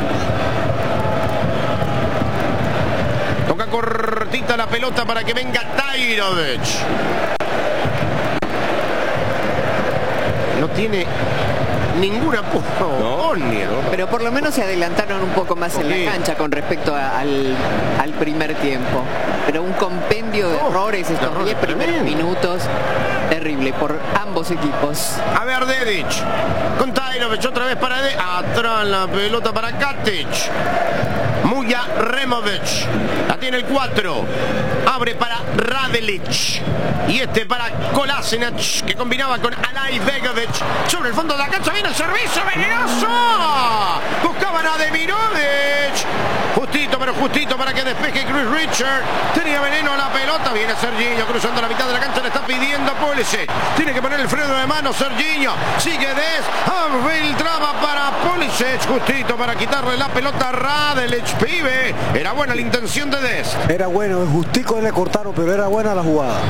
Toca cortita la pelota para que venga Tajrovic. No tiene ninguna Bosnia, ¿no? Pero por lo menos se adelantaron un poco más en la cancha con respecto a, al, al primer tiempo. Pero un compendio de errores estos diez primeros minutos, terrible por ambos equipos. A ver, Dedic con Tajrovic, otra vez para de atrás la pelota para Katic. Muja Removic, la tiene el cuatro, abre para Radelic y este para Kolasinac, que combinaba con Alay Begovic. Sobre el fondo de la cancha viene el servicio venenoso. Buscaban a Demirovic, justito pero justito para que despeje Chris Richard. Tenía veneno la pelota, viene Serginho cruzando la mitad de la cancha, le está pidiendo a Pulisic. Tiene que poner el freno de mano Serginho, sigue Des, filtraba para Pulisic, justito para quitarle la pelota a Radelic. Pibe, era buena la intención de Des. Era bueno, justico le cortaron, pero era buena la jugada.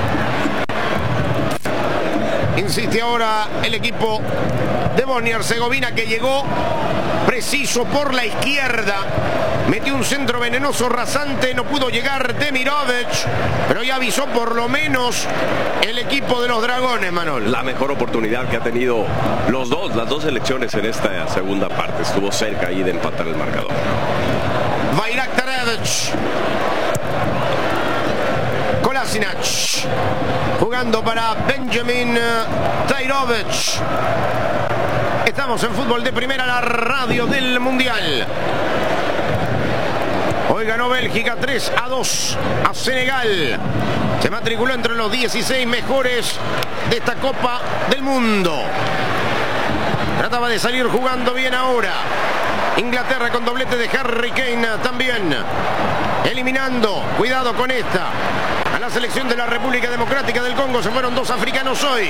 Insiste ahora el equipo de Bosnia Herzegovina, que llegó preciso por la izquierda. Metió un centro venenoso rasante, no pudo llegar Demirovic, pero ya avisó por lo menos el equipo de los Dragones, Manol. La mejor oportunidad que ha tenido los dos, las dos selecciones en esta segunda parte. Estuvo cerca ahí de empatar el marcador. Bayraktarevic. Kolasinac jugando para Benjamin Tajrovic. Estamos en Fútbol de Primera, la radio del Mundial. Hoy ganó Bélgica tres a dos a Senegal. Se matriculó entre los dieciséis mejores de esta Copa del Mundo. Trataba de salir jugando bien ahora. Inglaterra con doblete de Harry Kane también. Eliminando, cuidado con esta, a la selección de la República Democrática del Congo. Se fueron dos africanos hoy.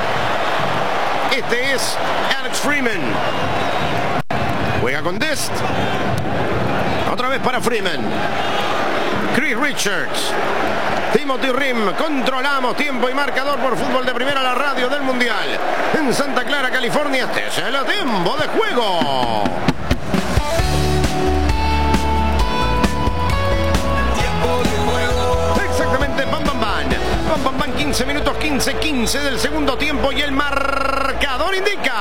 Este es Alex Freeman. Juega con Dest. Otra vez para Freeman. Chris Richards. Timothy Rim. Controlamos tiempo y marcador por Fútbol de Primera, la radio del Mundial. En Santa Clara, California. Este es el tiempo de juego. Exactamente, bam, bam, bam. Bam, bam, bam, quince minutos, quince quince del segundo tiempo y el marcador indica.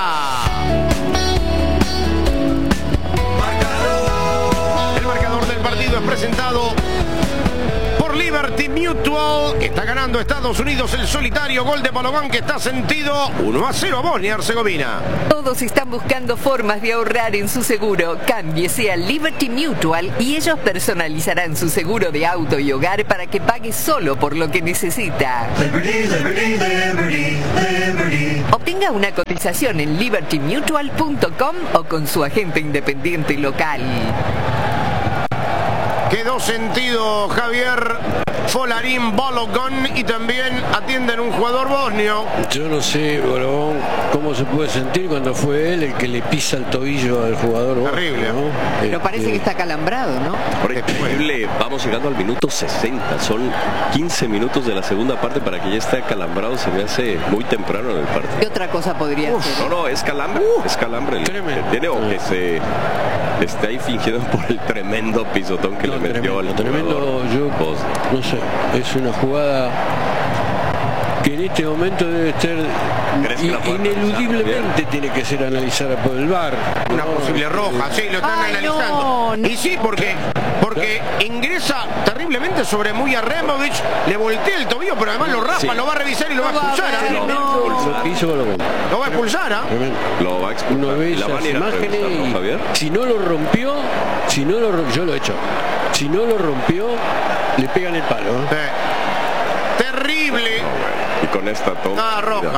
El marcador del partido es presentado por Liberty Mutual. Está ganando Estados Unidos el solitario gol de Balogun, que está sentido uno a cero a Bosnia-Herzegovina. Todos están buscando formas de ahorrar en su seguro. Cámbiese a Liberty Mutual y ellos personalizarán su seguro de auto y hogar para que pague solo por lo que necesita. Liberty, Liberty, Liberty, Liberty. Obtenga una cotización en liberty mutual punto com o con su agente independiente local. Quedó sentido Javier Folarin Balogun y también atienden un jugador bosnio. Yo no sé, Balogun, cómo se puede sentir cuando fue él el que le pisa el tobillo al jugador bosnio. Terrible, ¿no? Pero este... parece que está calambrado, ¿no? Increíble, vamos llegando al minuto sesenta, son quince minutos de la segunda parte para que ya esté calambrado. Se me hace muy temprano en el partido. ¿Qué otra cosa podría Uf, ser? No, no, es calambre, uh, es calambre el, que tiene, o que se esté ahí fingiendo por el tremendo pisotón que no, le metió tremendo, al tremendo, yo no sé, es una jugada que en este momento debe estar ineludiblemente, tiene que ser analizada por el V A R. Una no, posible roja, sí, lo están Ay, analizando. No, no. Y sí, porque porque ingresa terriblemente sobre Mujaremovic, le voltea el tobillo, pero además lo raspa, sí. Lo va a revisar y lo va a expulsar. Ay, ¿eh? no. Lo hizo Balogun. Lo va a expulsar, ¿ah? ¿eh? Lo va a expulsar. Uno ve esas imágenes y Javier. Si no lo rompió, si no lo rompió, yo lo he hecho. Si no lo rompió, le pegan el palo. ¿eh? Sí. Terrible. Y con esta toma. Nada roja.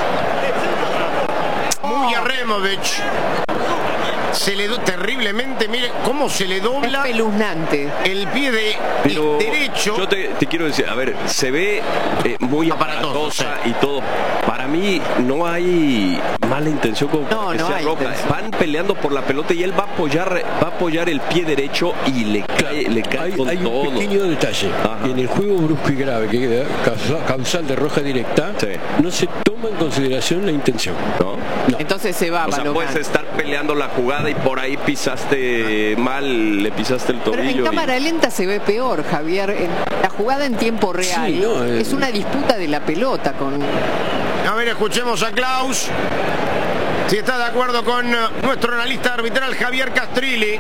Mujaremovic. Se le do terriblemente, mire cómo se le dobla. Es espeluznante. El pie de Pero derecho. Yo te, te quiero decir, a ver, se ve eh, muy aparatosa y todo. Para mí no hay mala intención como no, que no sea hay roja. intención. Van peleando por la pelota y él va a apoyar, va a apoyar el pie derecho y le cae, le cae hay, con hay todo. un pequeño detalle. En el juego brusco y grave, que es causal de roja directa, sí. No se toma en consideración la intención. No. No. Entonces se va a O sea, puedes estar peleando la jugada y por ahí pisaste mal, le pisaste el tobillo. Pero en cámara y... lenta se ve peor, Javier. En la jugada en tiempo real sí, no, eh... es una disputa de la pelota con... A ver, escuchemos a Klaus. Si está de acuerdo con nuestro analista arbitral Javier Castrilli.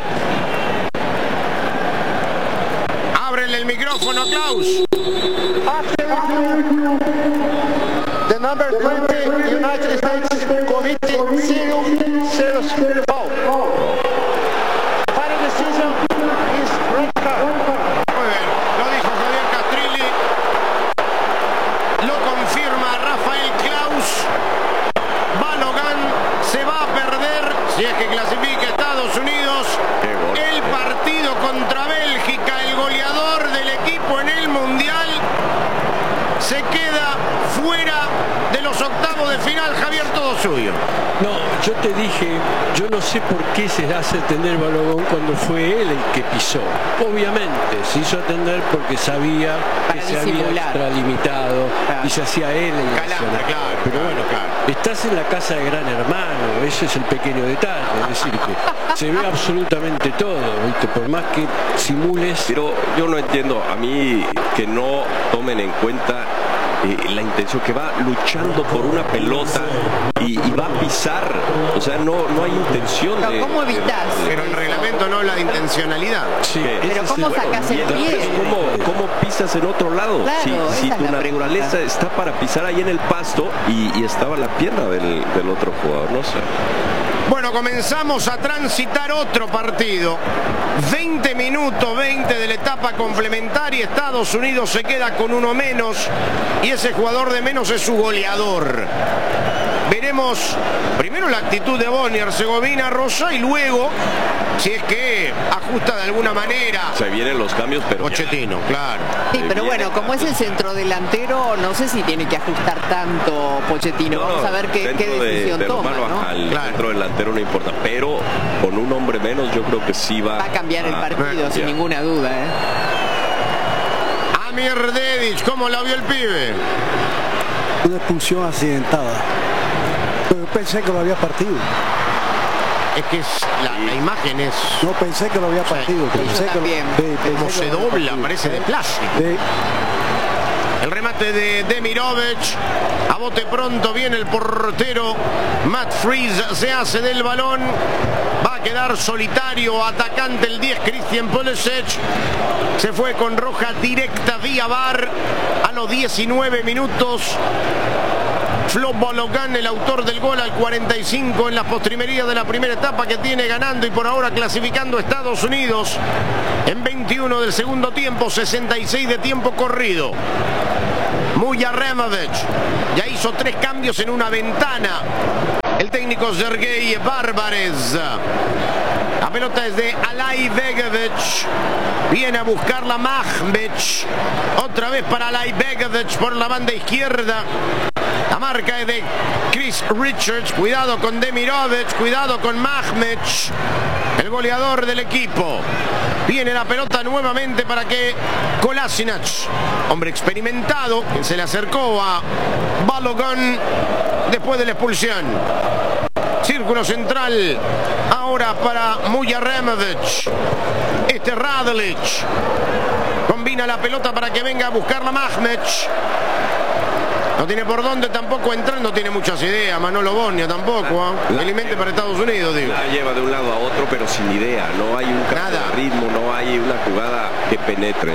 Ábrenle el micrófono, Klaus. The number twenty United States committed zero serious foul. Final decision is red card. Muy bien, lo dijo Javier Castrilli. Lo confirma Rafael Klaus. Balogun se va a perder, si es que clasifica Estados Unidos, el partido contra Bélgica. El goleador del equipo en el Mundial se queda fuera de los octavos de final. Javier, todo suyo. No, yo te dije, yo no sé por qué se hace atender Balogun cuando fue él el que pisó. Obviamente, se hizo atender porque sabía Para que se disimular. había extralimitado Claro. y se hacía él el Calambre, nacional. claro, Pero claro, bueno, claro. estás en la casa de Gran Hermano, ese es el pequeño detalle, es decir, que se ve absolutamente todo, ¿viste? Por más que simules. Pero yo no entiendo, a mí que no tomen en cuenta eh, la intención, que va luchando por una pelota y, y va a pisar, o sea, no, no hay intención No, de... ¿cómo evitas? de- Pero el reglamento no habla de intencionalidad. Sí, Pero ¿cómo sacas el pie? ¿Cómo, ¿Cómo pisas en otro lado? Claro, si esa si es tu la naturaleza pregunta. está para pisar ahí en el pasto y, y estaba la pierna del, del otro jugador, no sé. Bueno, comenzamos a transitar otro partido. veinte minutos, veinte de la etapa complementaria. Estados Unidos se queda con uno menos y ese jugador de menos es su goleador. Veremos primero la actitud de Bosnia Herzegovina, Rosa, y luego si es que ajusta de alguna manera. Se vienen los cambios, pero Pochettino, claro. Sí, pero bueno, como es el centrodelantero, no sé si tiene que ajustar tanto Pochettino. No, Vamos a ver qué, qué decisión de, de toma, ¿no? Al claro. centro delantero no importa, pero con un hombre menos yo creo que sí va, va a cambiar el partido, a, sin ya. ninguna duda. ¿eh? Amir Dedić, ¿cómo la vio el pibe? Una expulsión accidentada. Pero pensé que lo había partido. Es que es, la, la imagen es... No, pensé que lo había partido. Sí, pensé que lo, sí, como pensé se que lo dobla, parece de plástico. Sí. El remate de Demirovic. A bote pronto viene el portero. Matt Freeze se hace del balón. Va a quedar solitario. Atacante el diez, Christian Pulisic. Se fue con roja directa vía V A R a los diecinueve minutos. Flo Balogan, el autor del gol al cuarenta y cinco en las postrimerías de la primera etapa, que tiene ganando y por ahora clasificando a Estados Unidos en veintiuno del segundo tiempo, sesenta y seis de tiempo corrido. Mujaremovic ya hizo tres cambios en una ventana. El técnico Sergei Barbares. La pelota es de Alay Begovic. Viene a buscarla Mahmech. Otra vez para Alay Begovic por la banda izquierda. La marca es de Chris Richards. Cuidado con Demirovic. Cuidado con Mahmech, el goleador del equipo. Viene la pelota nuevamente para que Kolasinac, hombre experimentado, que se le acercó a Balogun después de la expulsión. Círculo central ahora para Mujaremovic. Este Radlic combina la pelota para que venga a buscarla Mahmech. No tiene por dónde tampoco entrar, no tiene muchas ideas. Manolo Bosnia tampoco, ¿eh? Elimente para Estados Unidos, digo. La lleva de un lado a otro, pero sin idea. No hay un cambio de ritmo, no hay una jugada que penetre.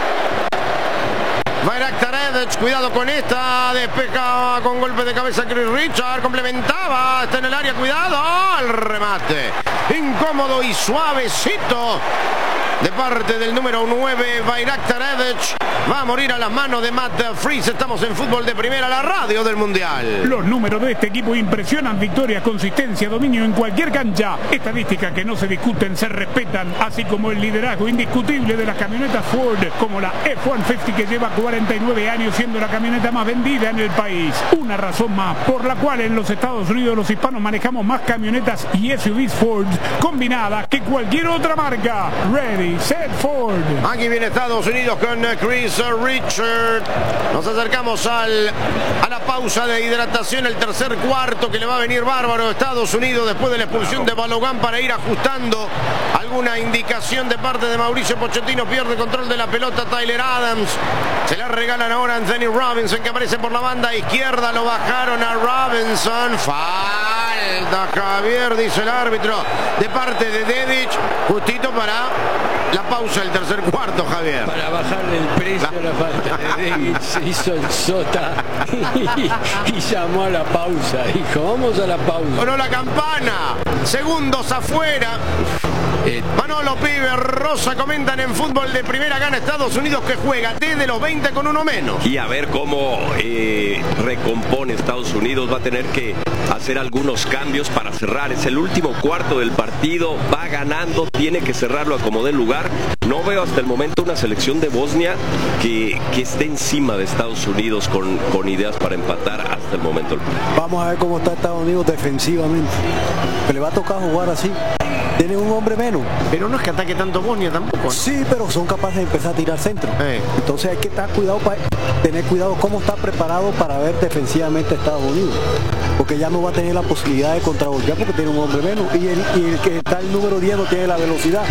Bayraktarevic, cuidado con esta, despeja con golpe de cabeza Chris Richard, complementaba, está en el área, cuidado, el remate, incómodo y suavecito de parte del número nueve, Bayraktarevic, va a morir a las manos de Matt Freeze. Estamos en Fútbol de Primera, la radio del Mundial. Los números de este equipo impresionan: victorias, consistencia, dominio en cualquier cancha, estadísticas que no se discuten, se respetan, así como el liderazgo indiscutible de las camionetas Ford, como la F ciento cincuenta, que lleva cuarenta y nueve años siendo la camioneta más vendida en el país. Una razón más por la cual en los Estados Unidos los hispanos manejamos más camionetas y S U Vs Ford combinadas que cualquier otra marca. Ready, set, Ford. Aquí viene Estados Unidos con Chris Richard. Nos acercamos al, a la pausa de hidratación, el tercer cuarto, que le va a venir bárbaro a Estados Unidos después de la expulsión de Balogun, para ir ajustando alguna indicación de parte de Mauricio Pochettino. Pierde control de la pelota Tyler Adams. Se la regalan ahora a Anthony Robinson, que aparece por la banda izquierda. Lo bajaron a Robinson. Falta, Javier, dice el árbitro, de parte de Dedić. Justito para la pausa del tercer cuarto, Javier. Para bajarle el precio a la falta de Dedić, se hizo el sota y, y llamó a la pausa. Dijo, vamos a la pausa. Sonó la campana. Segundos afuera. Eh, Manolo, pibe, Rosa, comentan en Fútbol de Primera. Gana Estados Unidos, que juega desde los veinte con uno menos. Y a ver cómo eh, recompone Estados Unidos. Va a tener que hacer algunos cambios para cerrar. Es el último cuarto del partido. Va ganando, tiene que cerrarlo a como dé lugar. No veo hasta el momento una selección de Bosnia que, que esté encima de Estados Unidos con, con ideas para empatar hasta el momento. Vamos a ver cómo está Estados Unidos defensivamente. Que le va a tocar jugar así. Tiene un hombre menos. Pero no es que ataque tanto Bosnia tampoco, ¿no? Sí, pero son capaces de empezar a tirar centro. Eh. Entonces hay que estar cuidado para tener cuidado cómo está preparado para ver defensivamente a Estados Unidos. Porque ya no va a tener la posibilidad de contragolpear porque tiene un hombre menos. Y el, y el que está el número diez no tiene la velocidad.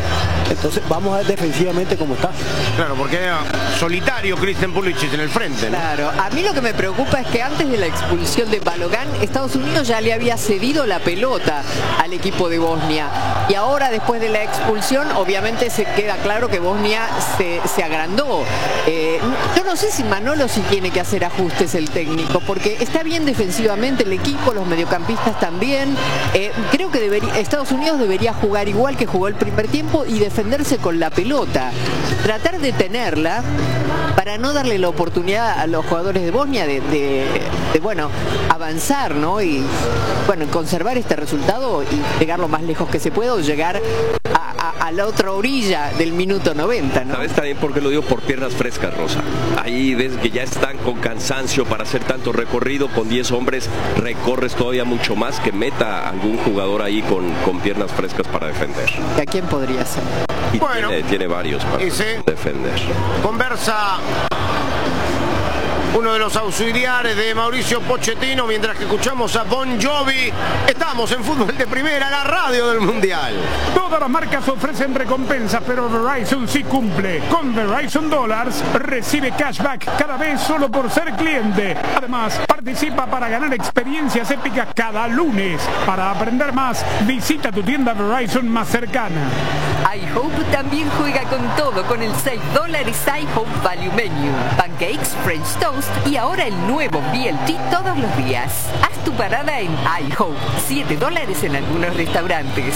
Entonces vamos a ver defensivamente cómo está. Claro, porque era solitario Christian Pulisic en el frente, ¿no? Claro, a mí lo que me preocupa es que antes de la expulsión de Balogan, Estados Unidos ya le había cedido la pelota al equipo de Bosnia. Y ahora, después de la expulsión, obviamente se queda claro que Bosnia se, se agrandó. Eh, yo no sé si Manolo sí tiene que hacer ajustes el técnico, porque está bien defensivamente el equipo, los mediocampistas también. Eh, creo que debería, Estados Unidos debería jugar igual que jugó el primer tiempo y defenderse con la pelota. Tratar de tenerla para no darle la oportunidad a los jugadores de Bosnia de, de, de bueno, avanzar, ¿no? Y bueno, conservar este resultado y llegar lo más lejos que se pueda o llegar a, a, a la otra orilla del minuto noventa, ¿no? ¿Sabes también por qué lo digo? Por piernas frescas, Rosa. Ahí ves que ya están con cansancio para hacer tanto recorrido. Con diez hombres recorres todavía mucho más, que meta algún jugador ahí con, con piernas frescas para defender. ¿Y a quién podría ser? Y bueno, tiene, tiene varios para ese defender. Conversa uno de los auxiliares de Mauricio Pochettino, mientras que escuchamos a Bon Jovi. Estamos en Fútbol de Primera, la radio del Mundial. Todas las marcas ofrecen recompensas, pero Verizon sí cumple. Con Verizon Dollars recibe cashback cada vez solo por ser cliente. Además, participa para ganar experiencias épicas cada lunes. Para aprender más, visita tu tienda Verizon más cercana. iHope también juega con todo con el seis dólares iHope Value Menu. Pancakes, French Toast y ahora el nuevo B L T todos los días. Haz tu parada en iHope. siete dólares en algunos restaurantes.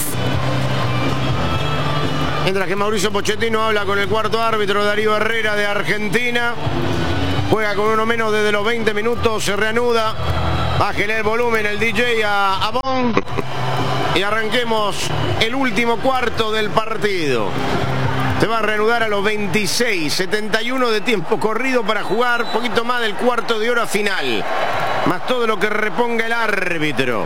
Mientras que Mauricio Pochettino habla con el cuarto árbitro Darío Herrera de Argentina. Juega con uno menos desde los veinte minutos, se reanuda. Bájele el volumen el D J a, a Bon. Y arranquemos el último cuarto del partido. Se va a reanudar a los veintiséis, setenta y uno de tiempo corrido para jugar, poquito más del cuarto de hora final. Más todo lo que reponga el árbitro.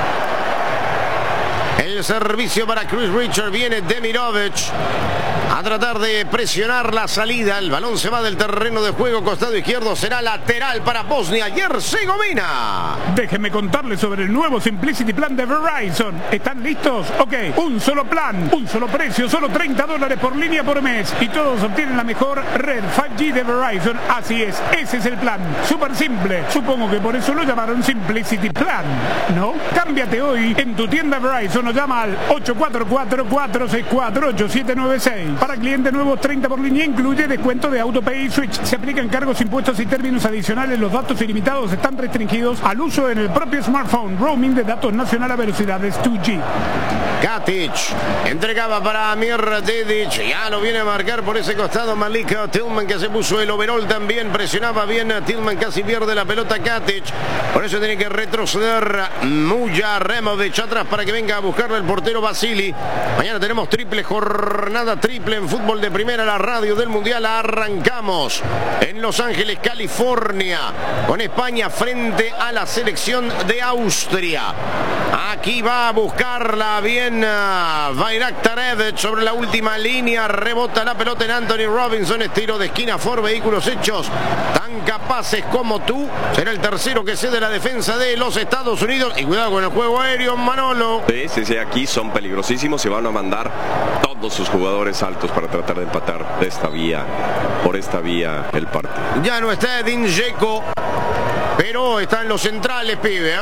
El servicio para Chris Richard, viene Demirovic a tratar de presionar la salida. El balón se va del terreno de juego, costado izquierdo, será lateral para Bosnia y Herzegovina. Déjenme contarles sobre el nuevo Simplicity Plan de Verizon. ¿Están listos? Ok, un solo plan, un solo precio, solo treinta dólares por línea por mes. Y todos obtienen la mejor red cinco G de Verizon. Así es, ese es el plan. Súper simple. Supongo que por eso lo llamaron Simplicity Plan, ¿no? Cámbiate hoy en tu tienda Verizon o llama al ocho cuatro cuatro, cuatro seis cuatro, ocho siete nueve seis. Para clientes nuevos, treinta por línea, incluye descuento de AutoPay y Switch. Se aplican cargos, impuestos y términos adicionales. Los datos ilimitados están restringidos al uso en el propio smartphone. Roaming de datos nacional a velocidades dos G. Katic entregaba para Amir Dedic. Ya lo viene a marcar por ese costado Malik Tillman, que se puso el overall también. Presionaba bien a Tillman, casi pierde la pelota Katic. Por eso tiene que retroceder Muja Removic atrás para que venga a buscarle el portero Basili. Mañana tenemos triple jornada, triple en Fútbol de Primera, la radio del Mundial. Arrancamos en Los Ángeles, California, con España frente a la selección de Austria. Aquí va a buscarla bien Bayraktarevic sobre la última línea. Rebota la pelota en Anthony Robinson. Estilo de esquina for vehículos hechos tan capaces como tú. Será el tercero que cede la defensa de los Estados Unidos. Y cuidado con el juego aéreo, Manolo. Sí, sí, sí, aquí son peligrosísimos y van a mandar todos sus jugadores altos para tratar de empatar de esta vía, por esta vía el partido. Ya no está Edin Dzeko, pero están los centrales, pibe, ¿eh?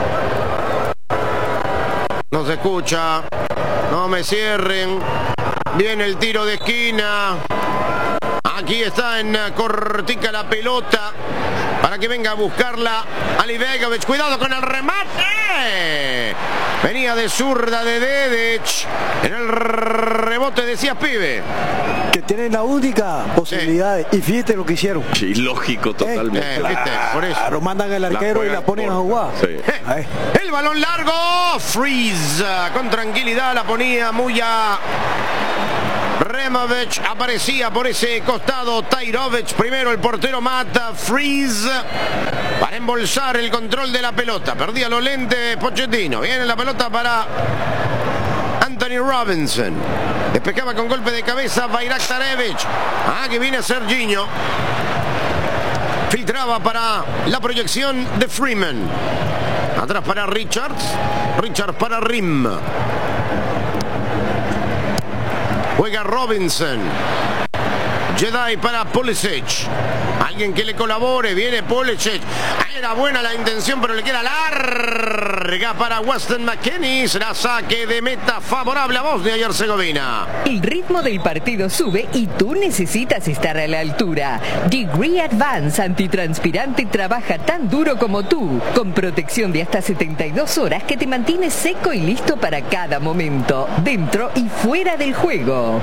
No se escucha. No me cierren. Viene el tiro de esquina. Aquí está en cortica la pelota para que venga a buscarla Alibegovic. Cuidado con el remate. Venía de zurda de Dedic. En el rebote decías, pibe, que tienen la única posibilidad. Sí. Y fíjate lo que hicieron. Sí, lógico, totalmente. Eh, ¿viste? Por eso. Claro, mandan al arquero la y la ponen por... a jugar. Sí. Eh, el balón largo. Freeze. Con tranquilidad la ponía muy a... Removic, aparecía por ese costado Tajrovic, primero el portero mata, Freeze para embolsar el control de la pelota, perdía los lentes Pochettino, viene la pelota para Anthony Robinson, despejaba con golpe de cabeza Bayraktarevic, ah, que viene Serginho, filtraba para la proyección de Freeman, atrás para Richards, Richards para Rim. Juega Robinson. Jedi para Pulisic. Alguien que le colabore. Viene Pulisic. Era buena la intención, pero le queda larga para Weston McKennie. Será saque de meta favorable a Bosnia y Herzegovina. El ritmo del partido sube y tú necesitas estar a la altura. Degree Advance Antitranspirante trabaja tan duro como tú, con protección de hasta setenta y dos horas que te mantiene seco y listo para cada momento, dentro y fuera del juego.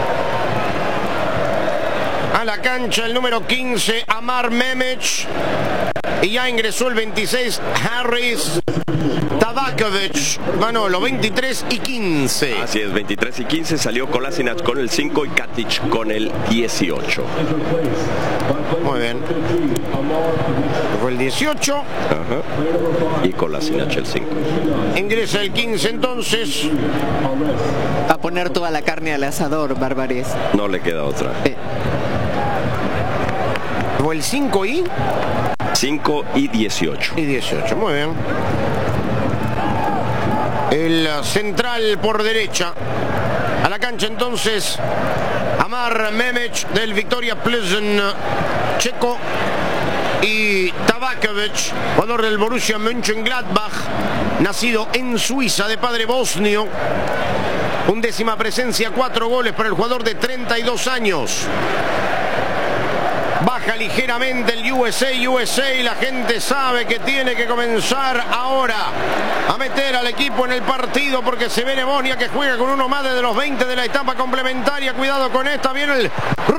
A la cancha el número quince, Amar Mehmech. Y ya ingresó el veintiséis, Harris Tabakovic. Manolo, veintitrés y quince. Así es, veintitrés y quince. Salió Kolasinac con el cinco y Katic con el dieciocho. Muy bien. Fue el dieciocho. Ajá. Y Kolasinac el cinco. Ingresa el quince entonces. A poner toda la carne al asador, Barbarés. No le queda otra. Eh. Fue el cinco y... cinco y dieciocho. Y dieciocho, muy bien. El central por derecha. A la cancha entonces Amar Mehmech del Victoria Plzeň checo. Y Tabakovic, jugador del Borussia Mönchengladbach, nacido en Suiza de padre bosnio. Undécima presencia, cuatro goles para el jugador de treinta y dos años. Baja ligeramente el U S A, U S A, y la gente sabe que tiene que comenzar ahora a meter al equipo en el partido porque se viene Bosnia que juega con uno más de los veinte de la etapa complementaria. Cuidado con esta, viene el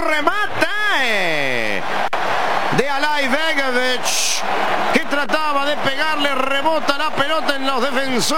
remate de Alay Begovic que trataba de pegarle, rebota la pelota en los defensores.